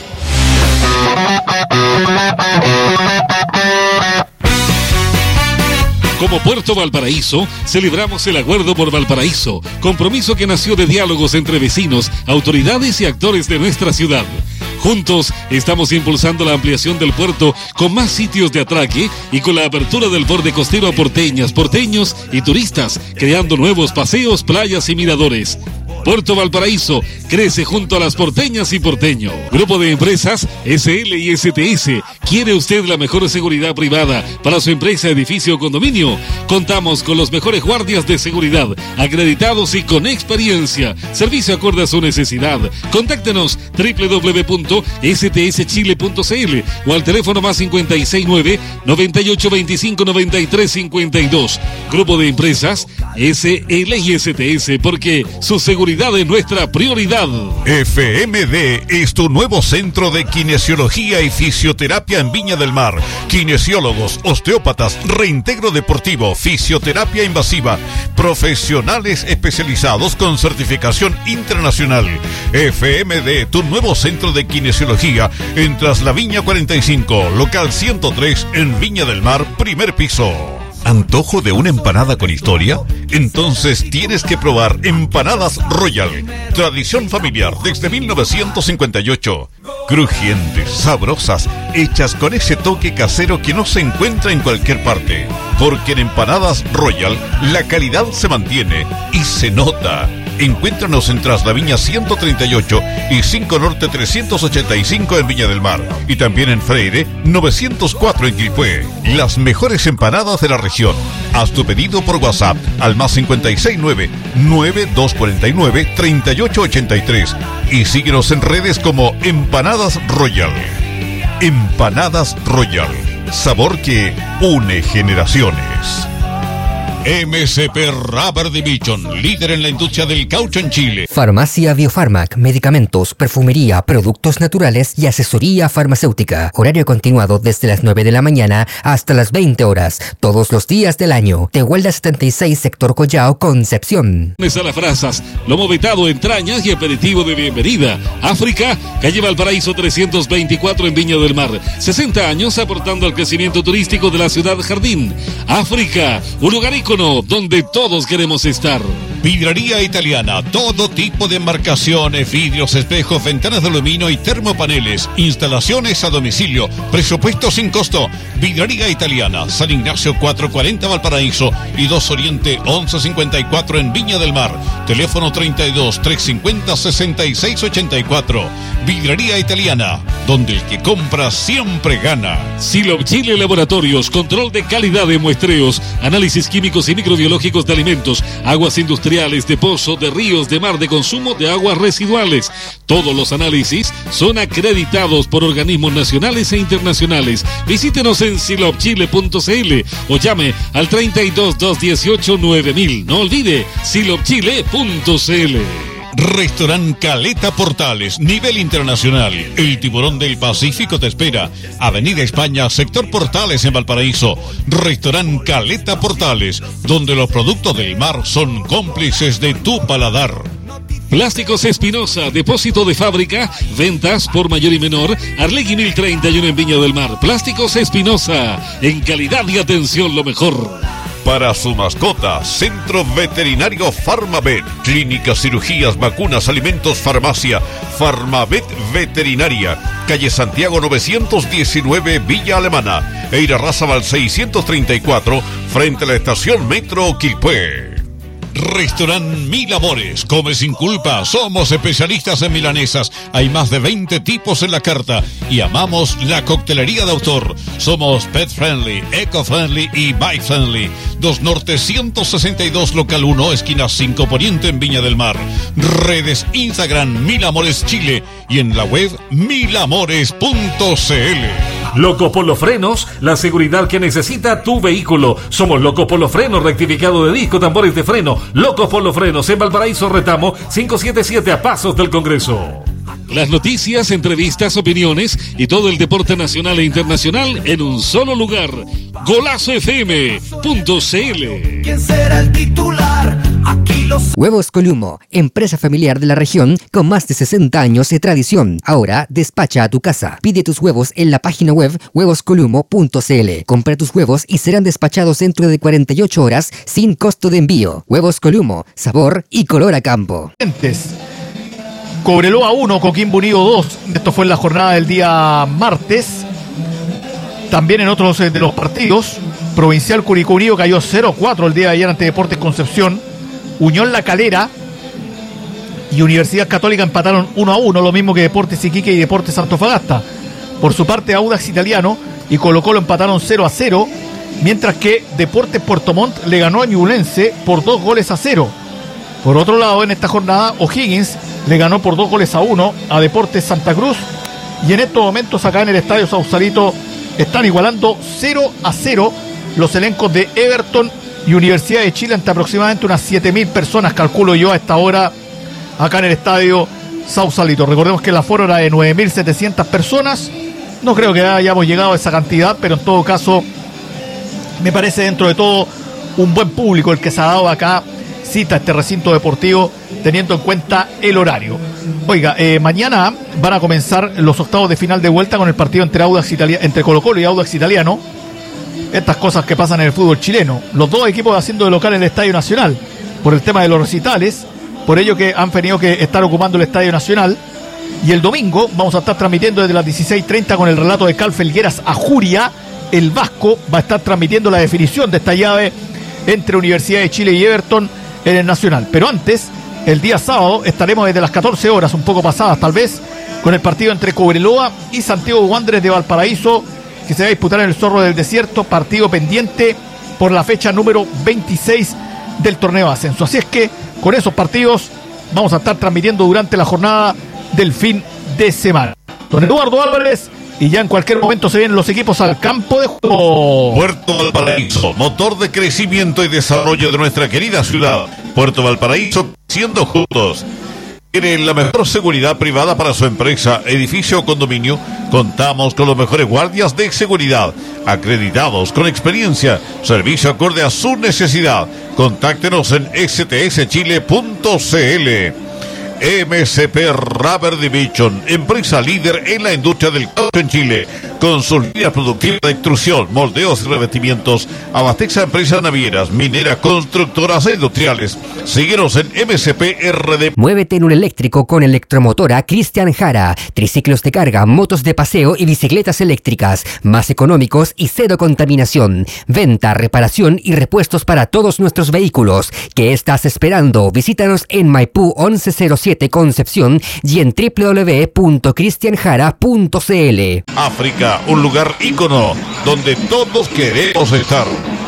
Como Puerto Valparaíso, celebramos el Acuerdo por Valparaíso, compromiso que nació de diálogos entre vecinos, autoridades y actores de nuestra ciudad. Juntos estamos impulsando la ampliación del puerto con más sitios de atraque y con la apertura del borde costero a porteñas, porteños y turistas, creando nuevos paseos, playas y miradores. Puerto Valparaíso crece junto a las porteñas y porteño. Grupo de empresas S L y S T S. ¿Quiere usted la mejor seguridad privada para su empresa, edificio o condominio? Contamos con los mejores guardias de seguridad, acreditados y con experiencia. Servicio acorde a su necesidad. Contáctenos doble u doble u doble u punto s t s chile punto c l o al teléfono más cinco seis nueve, noventa y ocho veinticinco, noventa y tres cincuenta y dos. Grupo de empresas S L y S T S, porque su seguridad es nuestra prioridad. F M D es tu nuevo centro de kinesiología y fisioterapia en Viña del Mar. Kinesiólogos, osteópatas, reintegro deportivo, fisioterapia invasiva, profesionales especializados con certificación internacional. F M D, tu nuevo centro de kinesiología en Traslaviña cuarenta y cinco, local ciento tres en Viña del Mar, primer piso. ¿Antojo de una empanada con historia? Entonces tienes que probar Empanadas Royal. Tradición familiar desde mil novecientos cincuenta y ocho. Crujientes, sabrosas, hechas con ese toque casero que no se encuentra en cualquier parte. Porque en Empanadas Royal la calidad se mantiene y se nota. Encuéntranos en Traslaviña ciento treinta y ocho y cinco Norte trescientos ochenta y cinco en Viña del Mar. Y también en Freire novecientos cuatro en Quilpué. Las mejores empanadas de la región. Haz tu pedido por WhatsApp al más cinco seis nueve, nueve dos cuatro nueve, tres ocho ocho tres y síguenos en redes como Empanadas Royal. Empanadas Royal. Sabor que une generaciones. M S P Rubber Division, líder en la industria del caucho en Chile. Farmacia Biofarmac, medicamentos, perfumería, productos naturales y asesoría farmacéutica. Horario continuado desde las nueve de la mañana hasta las veinte horas, todos los días del año. Tehuelda setenta y seis, sector Collao, Concepción. A las brasas, lomo vetado, entrañas y aperitivo de bienvenida. África, calle Valparaíso trescientos veinticuatro en Viña del Mar. sesenta años aportando al crecimiento turístico de la ciudad jardín. África, un lugar ícono donde todos queremos estar. Vidraría Italiana, todo tipo de embarcaciones, vidrios, espejos, ventanas de aluminio y termopaneles. Instalaciones a domicilio, presupuesto sin costo. Vidraría Italiana, San Ignacio cuatrocientos cuarenta Valparaíso y dos Oriente once cincuenta y cuatro en Viña del Mar. Teléfono treinta y dos, trescientos cincuenta, sesenta y seis ochenta y cuatro. Vidraría Italiana, donde el que compra siempre gana. Silop Chile Laboratorios, control de calidad de muestreos, análisis químicos y microbiológicos de alimentos, aguas industriales, de pozo, de ríos, de mar, de consumo de aguas residuales. Todos los análisis son acreditados por organismos nacionales e internacionales. Visítenos en silop chile punto c l o llame al treinta y dos, doscientos dieciocho, nueve mil. No olvide, silop chile punto c l. Restaurant Caleta Portales, nivel internacional. El tiburón del Pacífico te espera. Avenida España, sector Portales en Valparaíso. Restaurant Caleta Portales, donde los productos del mar son cómplices de tu paladar. Plásticos Espinosa, depósito de fábrica, ventas por mayor y menor, Arlegui mil treinta y uno en Viña del Mar. Plásticos Espinosa, en calidad y atención lo mejor. Para su mascota, Centro Veterinario Farmavet. Clínicas, cirugías, vacunas, alimentos, farmacia. Farmavet Veterinaria. Calle Santiago novecientos diecinueve, Villa Alemana. Eira Razabal seiscientos treinta y cuatro, frente a la estación Metro Quilpué. Restaurant Mil Amores, come sin culpa, somos especialistas en milanesas, hay más de veinte tipos en la carta y amamos la coctelería de autor. Somos pet friendly, eco friendly y bike friendly. dos Norte ciento sesenta y dos, local uno, esquina cinco Poniente en Viña del Mar. Redes Instagram Mil Amores Chile y en la web mil amores punto c l. Loco Polo Frenos, la seguridad que necesita tu vehículo. Somos Loco Polo Frenos, rectificado de disco, tambores de freno. Loco Polo Frenos en Valparaíso Retamo cinco setenta y siete, a pasos del Congreso. Las noticias, entrevistas, opiniones y todo el deporte nacional e internacional en un solo lugar. Golazo f m punto c l. ¿Quién será el titular? Aquí los... Huevos Columo, empresa familiar de la región con más de sesenta años de tradición. Ahora despacha a tu casa. Pide tus huevos en la página web huevos columo punto c l. Compra tus huevos y serán despachados dentro de cuarenta y ocho horas sin costo de envío. Huevos Columo, sabor y color a campo. Cobreloa uno, Coquimbo Unido dos. Esto fue en la jornada del día martes. También en otros de los partidos, Provincial Curicó Unido cayó cero a cuatro el día de ayer ante Deportes Concepción. Unión La Calera y Universidad Católica empataron uno a uno, lo mismo que Deportes Iquique y Deportes Antofagasta. Por su parte, Audax Italiano y Colo Colo empataron cero a cero, mientras que Deportes Puerto Montt le ganó a Ñublense por dos goles a cero. Por otro lado, en esta jornada, O'Higgins le ganó por dos goles a uno a Deportes Santa Cruz, y en estos momentos acá en el Estadio Sausalito están igualando cero a cero los elencos de Everton y Universidad de Chile ante aproximadamente unas siete mil personas, calculo yo, a esta hora acá en el Estadio Sausalito. Recordemos que el aforo era de nueve mil setecientas personas. No creo que hayamos llegado a esa cantidad, pero en todo caso me parece dentro de todo un buen público el que se ha dado acá cita a este recinto deportivo, teniendo en cuenta el horario. Oiga, eh, mañana van a comenzar los octavos de final de vuelta con el partido entre Audax Italia, entre Colo Colo y Audax Italiano. Estas cosas que pasan en el fútbol chileno. Los dos equipos haciendo de local en el Estadio Nacional por el tema de los recitales, por ello que han tenido que estar ocupando el Estadio Nacional. Y el domingo vamos a estar transmitiendo desde las dieciséis treinta con el relato de Cal Felgueras a Juria. El Vasco va a estar transmitiendo la definición de esta llave entre Universidad de Chile y Everton en el Nacional. Pero antes, el día sábado, estaremos desde las catorce horas, un poco pasadas tal vez, con el partido entre Cobreloa y Santiago Wanderers de Valparaíso, que se va a disputar en el Zorro del Desierto, partido pendiente por la fecha número veintiséis del torneo de ascenso. Así es que con esos partidos vamos a estar transmitiendo durante la jornada del fin de semana. Don Eduardo Álvarez y ya en cualquier momento se vienen los equipos al campo de juego. Puerto Valparaíso, motor de crecimiento y desarrollo de nuestra querida ciudad. Puerto Valparaíso, siendo juntos. Tiene la mejor seguridad privada para su empresa, edificio o condominio. Contamos con los mejores guardias de seguridad, acreditados con experiencia, servicio acorde a su necesidad. Contáctenos en s t s chile punto c l. M S P Rubber Division, empresa líder en la industria del caucho en Chile, con sus líneas productivas de extrusión, moldeos y revestimientos. Abastece a empresas navieras, mineras, constructoras e industriales. Síguenos en M S P R D. Muévete en un eléctrico con Electromotora Cristian Jara. Triciclos de carga, motos de paseo y bicicletas eléctricas, más económicos y cero contaminación. Venta, reparación y repuestos para todos nuestros vehículos. ¿Qué estás esperando? Visítanos en Maipú once cero siete Concepción y en w w w punto cristian jara punto c l. África, un lugar ícono donde todos queremos estar.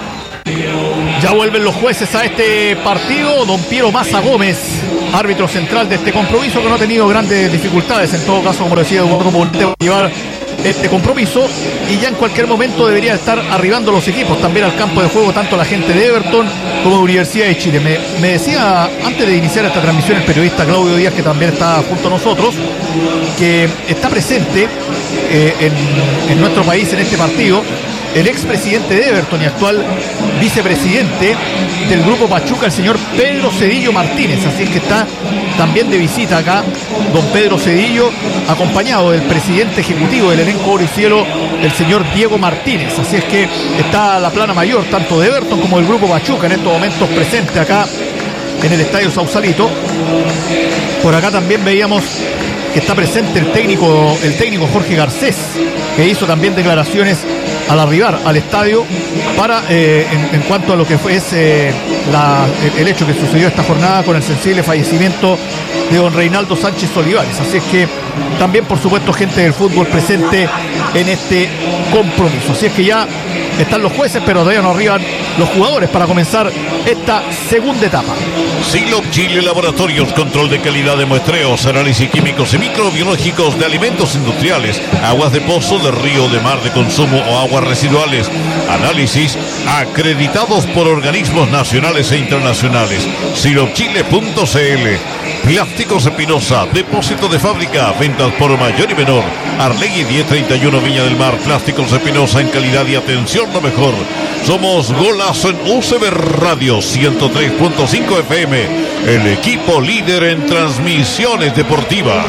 Ya vuelven los jueces a este partido. Don Piero Maza Gómez, árbitro central de este compromiso, que no ha tenido grandes dificultades, en todo caso, como decía Eduardo Monteo, llevar este compromiso, y ya en cualquier momento debería estar arribando los equipos también al campo de juego, tanto la gente de Everton como de Universidad de Chile. Me, me decía antes de iniciar esta transmisión el periodista Claudio Díaz, que también está junto a nosotros, que está presente eh, en, en nuestro país en este partido el expresidente de Everton y actual vicepresidente del Grupo Pachuca, el señor Pedro Cedillo Martínez. Así es que está también de visita acá don Pedro Cedillo, acompañado del presidente ejecutivo del elenco Oro y Cielo, el señor Diego Martínez. Así es que está la plana mayor tanto de Everton como del Grupo Pachuca en estos momentos presente acá en el Estadio Sausalito. Por acá también veíamos que está presente el técnico, el técnico Jorge Garcés, que hizo también declaraciones al arribar al estadio para eh, en, en cuanto a lo que fue ese, la, el hecho que sucedió esta jornada con el sensible fallecimiento de don Reinaldo Sánchez Olivares. Así es que también, por supuesto, gente del fútbol presente en este compromiso. Así es que ya están los jueces, pero todavía no arriban los jugadores para comenzar esta segunda etapa. Silop Chile Laboratorios, control de calidad de muestreos, análisis químicos y microbiológicos de alimentos industriales, aguas de pozo, de río, de mar, de consumo o aguas residuales. Análisis acreditados por organismos nacionales e internacionales. silop chile punto c l. Plásticos Espinosa, depósito de fábrica, ventas por mayor y menor. Arlegui diez treinta y uno Viña del Mar. Plásticos Espinosa, en calidad y atención lo mejor. Somos Golazo en U C B Radio ciento tres punto cinco F M, el equipo líder en transmisiones deportivas.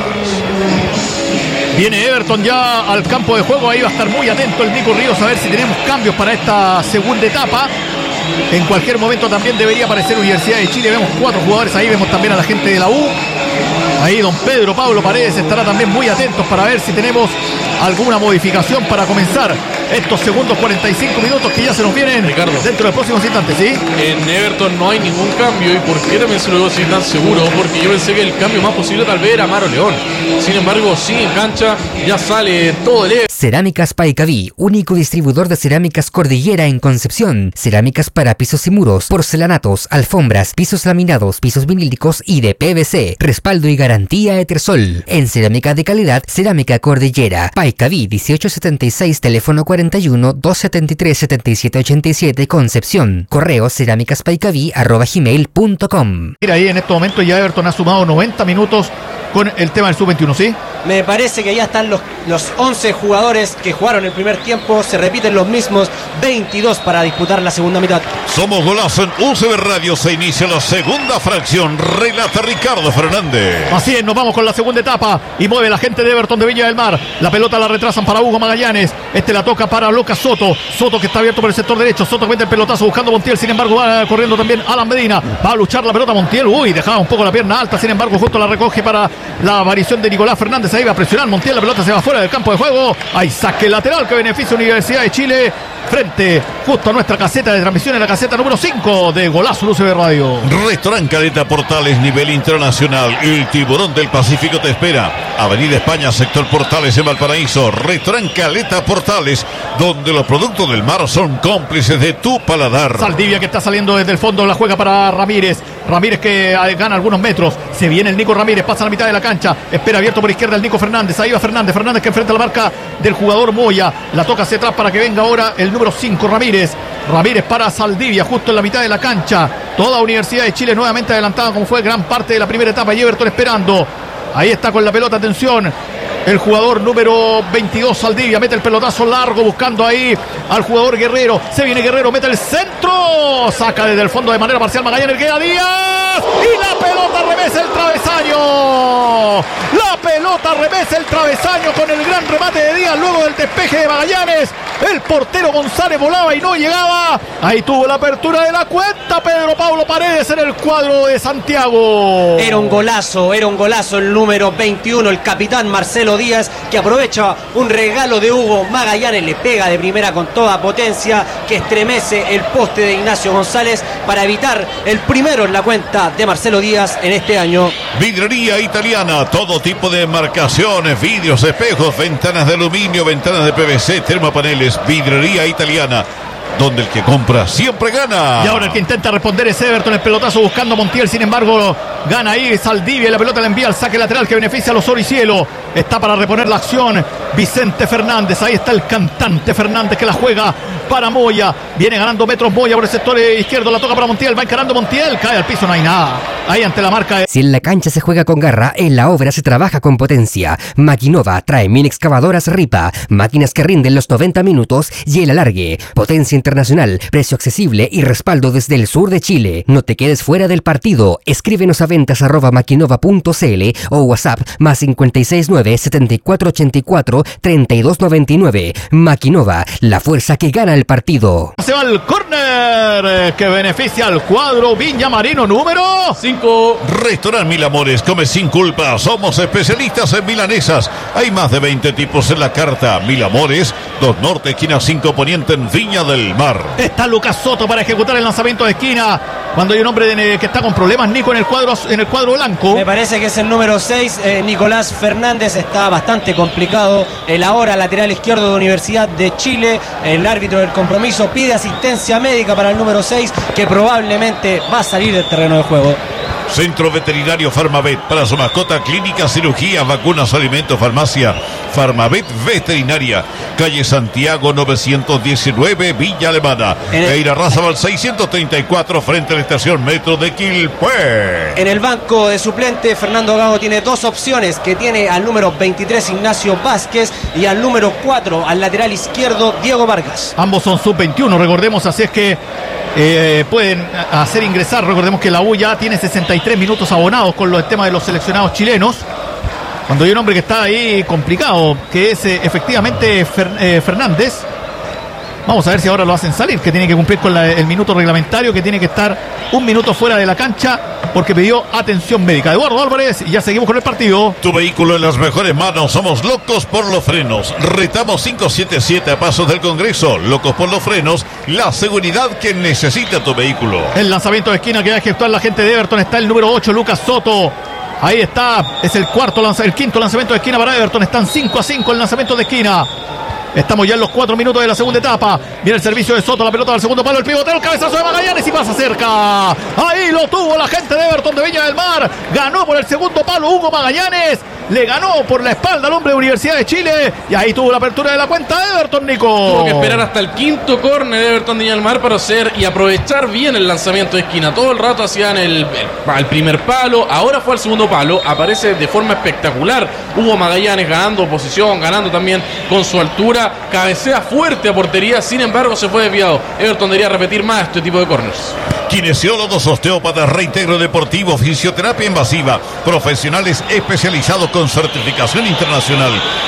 Viene Everton ya al campo de juego, ahí va a estar muy atento el Nico Ríos a ver si tenemos cambios para esta segunda etapa. En cualquier momento también debería aparecer Universidad de Chile. Vemos cuatro jugadores ahí, vemos también a la gente de la U. Ahí don Pedro Pablo Paredes estará también muy atentos para ver si tenemos alguna modificación para comenzar estos segundos cuarenta y cinco minutos que ya se nos vienen, Ricardo, dentro de los próximos instantes, ¿sí? En Everton no hay ningún cambio. ¿Y por qué también se lo digo así tan seguro? Porque yo pensé que el cambio más posible tal vez era Amaro León. Sin embargo, sigue en cancha, ya sale todo el Everton. Cerámicas Paicaví, único distribuidor de cerámicas Cordillera en Concepción. Cerámicas para pisos y muros, porcelanatos, alfombras, pisos laminados, pisos vinílicos y de P V C. Respaldo y garantía Etersol. En cerámica de calidad, Cerámica Cordillera. Paicaví dieciocho setenta y seis, teléfono cuarenta y uno, doscientos setenta y tres, setenta y siete ochenta y siete, Concepción. Correo cerámicaspaicaví arroba gmail punto com. Mira, ahí en estos momentos ya Everton ha sumado noventa minutos con el tema del sub veintiuno, ¿sí? Me parece que ya están los, los once jugadores que jugaron el primer tiempo. Se repiten los mismos veintidós para disputar la segunda mitad. Somos Golazo en U C B Radio. Se inicia la segunda fracción. Relata Ricardo Fernández. Así es, nos vamos con la segunda etapa. Y mueve la gente de Everton de Viña del Mar. La pelota la retrasan para Hugo Magallanes. Este la toca para Lucas Soto. Soto que está abierto por el sector derecho. Soto mete el pelotazo buscando a Montiel. Sin embargo, va corriendo también Alan Medina. Va a luchar la pelota Montiel. Uy, dejaba un poco la pierna alta. Sin embargo, justo la recoge para la aparición de Nicolás Fernández. Ahí va a presionar Montiel. La pelota se va fuera del campo de juego. Hay saque lateral que beneficia a Universidad de Chile. Frente justo a nuestra caseta de transmisión, en la caseta número cinco de Golazo U C B Radio. Restaurante Caleta Portales, nivel internacional. El Tiburón del Pacífico te espera. Avenida España, sector Portales en Valparaíso. Restaurante Caleta Portales, donde los productos del mar son cómplices de tu paladar. Saldivia que está saliendo desde el fondo, la juega para Ramírez. Ramírez que gana algunos metros. Se viene el Nico Ramírez, pasa a la mitad de la cancha. Espera abierto por izquierda el Nico Fernández. Ahí va Fernández. Fernández que enfrenta la marca del jugador Moya. La toca hacia atrás para que venga ahora el número cinco, Ramírez. Ramírez para Saldivia, justo en la mitad de la cancha. Toda Universidad de Chile nuevamente adelantada, como fue gran parte de la primera etapa. Y Everton esperando. Ahí está con la pelota, atención. El jugador número veintidós, Saldivia, mete el pelotazo largo buscando ahí al jugador Guerrero. Se viene Guerrero, mete el centro. Saca desde el fondo de manera parcial Magallanes, queda Díaz. Y la pelota revesa el travesaño. La pelota revesa el travesaño con el gran remate de Díaz luego del despeje de Magallanes. El portero González volaba y no llegaba. Ahí tuvo la apertura de la cuenta Pedro Pablo Paredes en el cuadro de Santiago. Era un golazo, era un golazo el número veintiuno, el capitán Marcelo Díaz, que aprovecha un regalo de Hugo Magallanes, le pega de primera con toda potencia, que estremece el poste de Ignacio González para evitar el primero en la cuenta de Marcelo Díaz en este año. Vidrería Italiana, todo tipo de marcaciones, vidrios, espejos, ventanas de aluminio, ventanas de P V C, termopaneles. Vidrería Italiana, donde el que compra siempre gana. Y ahora el que intenta responder es Everton, el pelotazo buscando a Montiel, sin embargo gana ahí Saldivia y la pelota la envía al saque lateral que beneficia a los Oro y Cielo. Está para reponer la acción Vicente Fernández, ahí está el cantante Fernández que la juega para Moya, viene ganando metros Moya por el sector izquierdo, la toca para Montiel, va encarando Montiel, cae al piso, no hay nada, ahí ante la marca de... Si en la cancha se juega con garra, en la obra se trabaja con potencia. Maquinova trae mini excavadoras Ripa, máquinas que rinden los noventa minutos y el alargue. Potencia internacional, precio accesible y respaldo desde el sur de Chile. No te quedes fuera del partido. Escríbenos a ventas arroba maquinova punto cl o WhatsApp más cinco seis nueve, siete cuatro ocho cuatro, tres dos nueve nueve. Maquinova, la fuerza que gana el partido. Se va el córner que beneficia al cuadro Viña Marino número cinco. Restaurant Mil Amores, come sin culpa. Somos especialistas en milanesas. Hay más de veinte tipos en la carta. Mil Amores, dos Norte, esquina cinco Poniente en Viña del Mar. Está Lucas Soto para ejecutar el lanzamiento de esquina. Cuando hay un hombre de, que está con problemas, Nico, en el cuadro en el cuadro blanco. Me parece que es el número seis, eh, Nicolás Fernández. Está bastante complicado. El ahora lateral izquierdo de Universidad de Chile. El árbitro del compromiso pide asistencia médica para el número seis, que probablemente va a salir del terreno de juego. Centro Veterinario Farmavet, para su mascota, clínica, cirugía, vacunas, alimentos, farmacia. Farmavet Veterinaria, calle Santiago novecientos diecinueve, Villa Alemana. Eira Razabal seiscientos treinta y cuatro, frente a la estación Metro de Quilpué. En el banco de suplente, Fernando Gago tiene dos opciones, que tiene al número veintitrés, Ignacio Vázquez, y al número cuatro, al lateral izquierdo, Diego Vargas. Ambos son sub veintiuno, recordemos, así es que eh, pueden hacer ingresar. Recordemos que la U ya tiene sesenta y tres minutos abonados con los temas de los seleccionados chilenos. Cuando hay un hombre que está ahí complicado, que es eh, efectivamente Fer, eh, Fernández. Vamos a ver si ahora lo hacen salir, que tiene que cumplir con la, el minuto reglamentario, que tiene que estar un minuto fuera de la cancha porque pidió atención médica. Eduardo Álvarez, y ya seguimos con el partido. Tu vehículo en las mejores manos. Somos locos por los frenos. Retamos cinco siete siete a pasos del Congreso. Locos por los frenos, la seguridad que necesita tu vehículo. El lanzamiento de esquina que va a ejecutar la gente de Everton. Está el número ocho, Lucas Soto. Ahí está, es el cuarto lanza, el quinto lanzamiento de esquina para Everton. Están cinco a cinco el lanzamiento de esquina. Estamos ya en los cuatro minutos de la segunda etapa. Viene el servicio de Soto, la pelota del segundo palo, el pivoteo, el cabezazo de Magallanes y pasa cerca. Ahí lo tuvo la gente de Everton de Viña del Mar. Ganó por el segundo palo Hugo Magallanes. Le ganó por la espalda al hombre de Universidad de Chile. Y ahí tuvo la apertura de la cuenta de Everton, Nico. Tuvo que esperar hasta el quinto córner de Everton de Viña del Mar para hacer y aprovechar bien el lanzamiento de esquina. Todo el rato hacían el, el, el primer palo. Ahora fue al segundo palo. Aparece de forma espectacular Hugo Magallanes ganando posición, ganando también con su altura. Cabecea fuerte a portería, sin embargo se fue desviado. Everton debería repetir más este tipo de corners. Kinesiólogos, osteópatas, reintegro deportivo, fisioterapia invasiva, profesionales especializados con certificación internacional.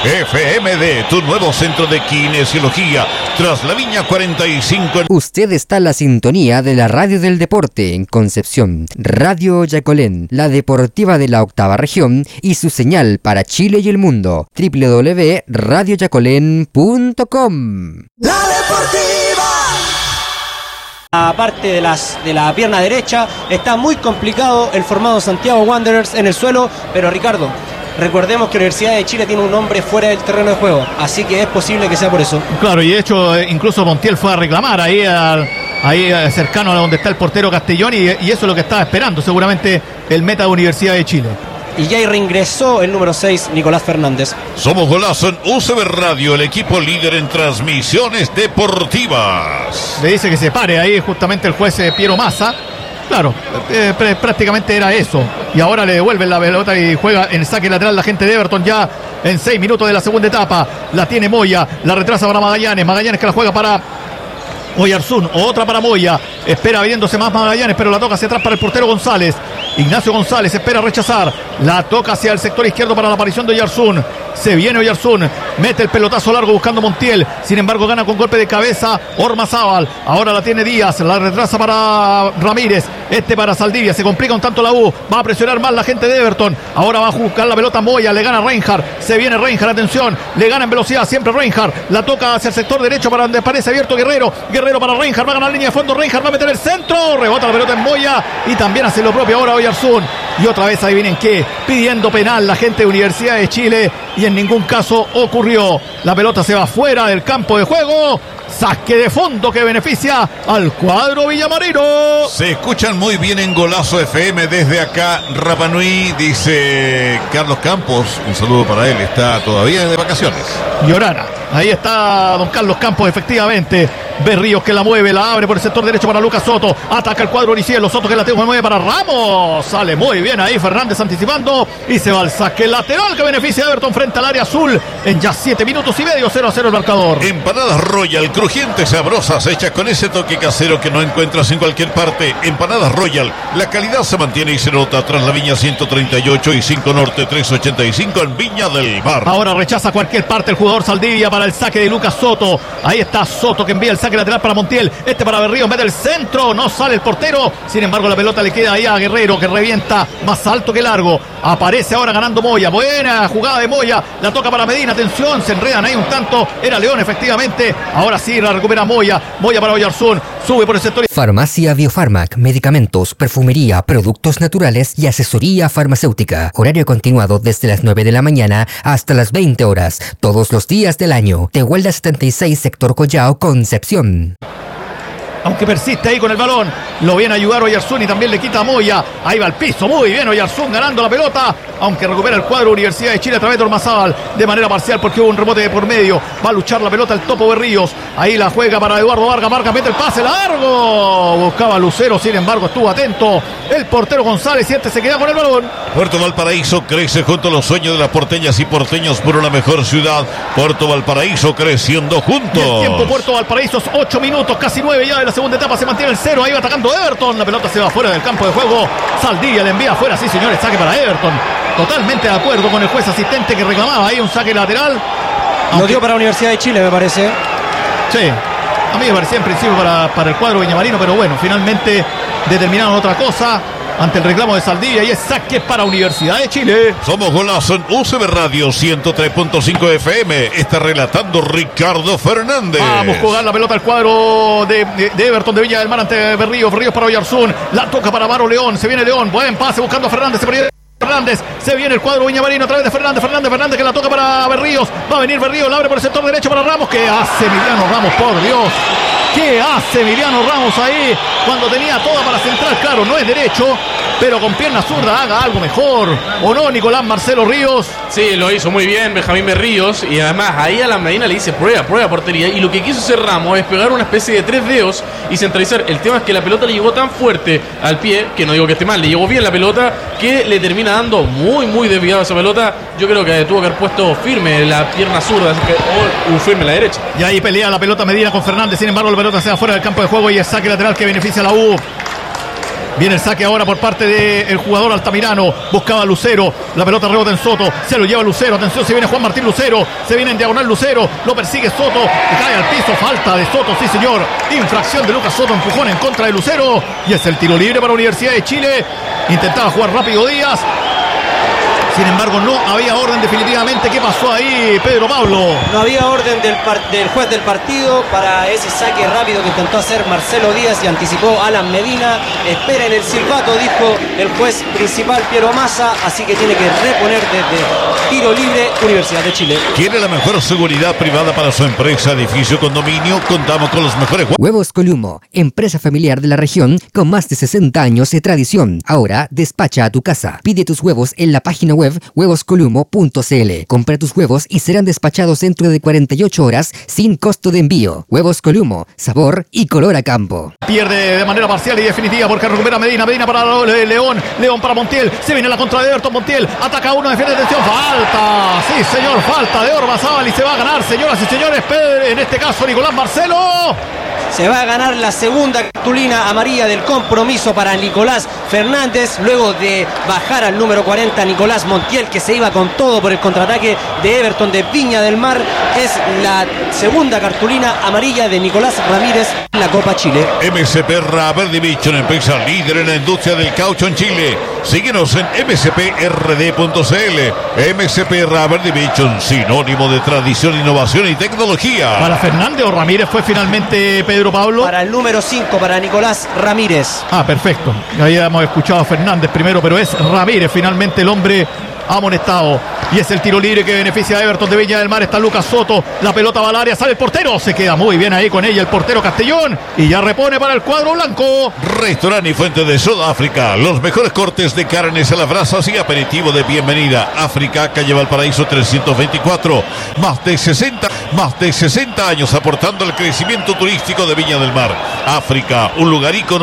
F M D, tu nuevo centro de kinesiología, tras la Viña cuarenta y cinco. Usted está en la sintonía de la Radio del Deporte en Concepción, Radio Yacolén, la deportiva de la octava región y su señal para Chile y el mundo. doble u doble u doble u punto radio yacolén punto com. La Deportiva. Aparte de, las, de la pierna derecha, está muy complicado el formado Santiago Wanderers en el suelo, pero Ricardo, recordemos que la Universidad de Chile tiene un hombre fuera del terreno de juego, así que es posible que sea por eso. Claro, y de hecho incluso Montiel fue a reclamar ahí al, ahí eh, cercano a donde está el portero Castellón, y, y eso es lo que estaba esperando seguramente el meta de Universidad de Chile. Y ya reingresó el número seis, Nicolás Fernández. Somos Golazo en U C B Radio, el equipo líder en transmisiones deportivas. Le dice que se pare ahí justamente el juez eh, Piero Massa. Claro, eh, pr- prácticamente era eso. Y ahora le devuelven la pelota y juega en saque lateral la gente de Everton ya en seis minutos de la segunda etapa. La tiene Moya, la retrasa para Magallanes. Magallanes que la juega para Oyarzún, otra para Moya, espera viéndose más Magallanes, pero la toca hacia atrás para el portero González. Ignacio González espera rechazar, la toca hacia el sector izquierdo para la aparición de Oyarzún. Se viene Oyarzún, mete el pelotazo largo buscando Montiel, sin embargo gana con golpe de cabeza Ormazábal. Ahora la tiene Díaz, la retrasa para Ramírez, este para Saldivia, se complica un tanto la U, va a presionar más la gente de Everton. Ahora va a buscar la pelota Moya, le gana Reinhardt, se viene Reinhardt, atención, le gana en velocidad siempre Reinhardt, la toca hacia el sector derecho para donde parece abierto Guerrero. Guerrero para Reinhardt, va a ganar la línea de fondo, Reinhardt va a meter el centro, rebota la pelota en Moya y también hace lo propio ahora Oyarzún. Y otra vez adivinen qué, pidiendo penal la gente de Universidad de Chile y en ningún caso ocurrió. La pelota se va fuera del campo de juego. Saque de fondo que beneficia al cuadro villamarino. Se escuchan muy bien en Golazo F M desde acá, Rapa Nui, dice Carlos Campos. Un saludo para él, está todavía de vacaciones. Llorana, ahí está don Carlos Campos, efectivamente. Berríos que la mueve, la abre por el sector derecho para Lucas Soto. Ataca el cuadro Oricielo, Soto que la tengo, mueve para Ramos. Sale muy bien ahí Fernández anticipando y se va al saque lateral que beneficia a Everton frente al área azul. En ya siete minutos y medio, cero a cero el marcador. Empanadas Royal, crujientes, sabrosas, hechas con ese toque casero que no encuentras en cualquier parte. Empanadas Royal, la calidad se mantiene y se nota tras la Viña ciento treinta y ocho y cinco Norte trescientos ochenta y cinco en Viña del Mar. Ahora rechaza cualquier parte el jugador Saldivia para el saque de Lucas Soto. Ahí está Soto que envía el saque lateral para Montiel. Este para Berrío, mete el centro, no sale el portero. Sin embargo, la pelota le queda ahí a Guerrero que revienta más alto que largo. Aparece ahora ganando Moya. Buena jugada de Moya. La toca para Medina. Atención, se enredan ahí un tanto. Era León, efectivamente. Ahora sí la recupera Moya. Moya para Oyarzún. Sube por el sector. Farmacia Biofarmac, medicamentos, perfumería, productos naturales y asesoría farmacéutica. Horario continuado desde las nueve de la mañana hasta las veinte horas, todos los días del año. Tehuelda setenta y seis, sector Collao, Concepción. Aunque persiste ahí con el balón, lo viene a ayudar Oyarzún y también le quita a Moya. Ahí va al piso, muy bien Oyarzún ganando la pelota, aunque recupera el cuadro Universidad de Chile a través de Ormazábal de manera parcial porque hubo un rebote de por medio. Va a luchar la pelota el Topo Berríos, ahí la juega para Eduardo Vargas, Vargas mete el pase largo, buscaba Lucero, sin embargo estuvo atento el portero González y este se queda con el balón. Puerto Valparaíso crece junto a los sueños de las porteñas y porteños por una mejor ciudad. Puerto Valparaíso creciendo juntos. Y el tiempo Puerto Valparaíso, ocho minutos, casi nueve ya de la segunda etapa, se mantiene el cero, ahí va atacando Everton, la pelota se va fuera del campo de juego, Saldivia le envía afuera, sí señores, saque para Everton, totalmente de acuerdo con el juez asistente que reclamaba ahí un saque lateral. Aunque... Lo dio para la Universidad de Chile, me parece. Sí, a mí me parecía en principio para, para el cuadro viñamarino, pero bueno, finalmente determinaron otra cosa ante el reclamo de Saldivia y es saque para Universidad de Chile. Somos Golazo en U C B Radio ciento tres punto cinco F M. Está relatando Ricardo Fernández. Vamos a jugar la pelota al cuadro de, de, de Everton de Villa del Mar ante Berríos. Berríos para Oyarzún. La toca para Varo León. Se viene León. Buen pase buscando a Fernández. Se perdió Fernández, se viene el cuadro viñamarino a través de Fernández, Fernández, Fernández que la toca para Berríos, va a venir Berríos, la abre por el sector derecho para Ramos. ¿Qué hace Emiliano Ramos? Por Dios, ¿qué hace Emiliano Ramos ahí cuando tenía toda para centrar? Claro, no es derecho, pero con pierna zurda haga algo mejor, ¿o no, Nicolás Marcelo Ríos? Sí, lo hizo muy bien Benjamín Berríos, y además ahí a la Medina le dice prueba, prueba portería, y lo que quiso hacer Ramos es pegar una especie de tres dedos y centralizar. El tema es que la pelota le llegó tan fuerte al pie, que no digo que esté mal, le llegó bien la pelota, que le termina dando muy muy desviado esa pelota. Yo creo que tuvo que haber puesto firme la pierna zurda o firme la derecha. Y ahí pelea la pelota Medina con Fernández, sin embargo la pelota se va fuera del campo de juego y el saque lateral que beneficia a la U. Viene el saque ahora por parte del jugador Altamirano. Buscaba a Lucero. La pelota rebota en Soto. Se lo lleva Lucero. Atención, se viene Juan Martín Lucero. Se viene en diagonal Lucero. Lo persigue Soto. Y cae al piso. Falta de Soto, sí señor. Infracción de Lucas Soto. Empujón en contra de Lucero. Y es el tiro libre para la Universidad de Chile. Intentaba jugar rápido Díaz. Sin embargo, no había orden definitivamente. ¿Qué pasó ahí, Pedro Pablo? No había orden del, par- del juez del partido para ese saque rápido que intentó hacer Marcelo Díaz y anticipó Alan Medina. Esperen el silbato, dijo el juez principal Piero Massa, así que tiene que reponer desde tiro libre Universidad de Chile. ¿Quiere la mejor seguridad privada para su empresa, edificio, condominio? Contamos con los mejores hue- Huevos Columo, empresa familiar de la región con más de sesenta años de tradición. Ahora despacha a tu casa. Pide tus huevos en la página web huevos columo punto c l. Compra tus huevos y serán despachados dentro de cuarenta y ocho horas sin costo de envío. Huevos Columo, sabor y color a campo. Pierde de manera parcial y definitiva porque recupera Medina. Medina para León. León para Montiel. Se viene la contra de Everton. Montiel ataca uno, defiende atención. Falta. Sí, señor. Falta de Ormazábal y se va a ganar, señoras y señores. Pedro, en este caso, Nicolás Marcelo. Se va a ganar la segunda cartulina amarilla del compromiso para Nicolás Fernández, luego de bajar al número cuarenta Nicolás Montiel, que se iba con todo por el contraataque de Everton de Viña del Mar. Es la segunda cartulina amarilla de Nicolás Ramírez en la Copa Chile. M S P Rubber Division, empresa líder en la industria del caucho en Chile. Síguenos en m s p r d punto c l. M S P Rubber Division, sinónimo de tradición, innovación y tecnología. Para Fernández o Ramírez fue finalmente Pedro Pablo. Para el número cinco, para Nicolás Ramírez. Ah, perfecto. Ahí hemos escuchado a Fernández primero, pero es Ramírez finalmente el hombre amonestado. Y es el tiro libre que beneficia a Everton de Viña del Mar. Está Lucas Soto. La pelota va al área. Sale el portero. Se queda muy bien ahí con ella el portero Castellón. Y ya repone para el cuadro blanco. Restaurante y Fuente de Sudáfrica. Los mejores cortes de carnes a las brasas y aperitivo de bienvenida. África, calle Valparaíso trescientos veinticuatro. Más de sesenta, más de sesenta años aportando al crecimiento turístico de Viña del Mar. África, un lugar ícono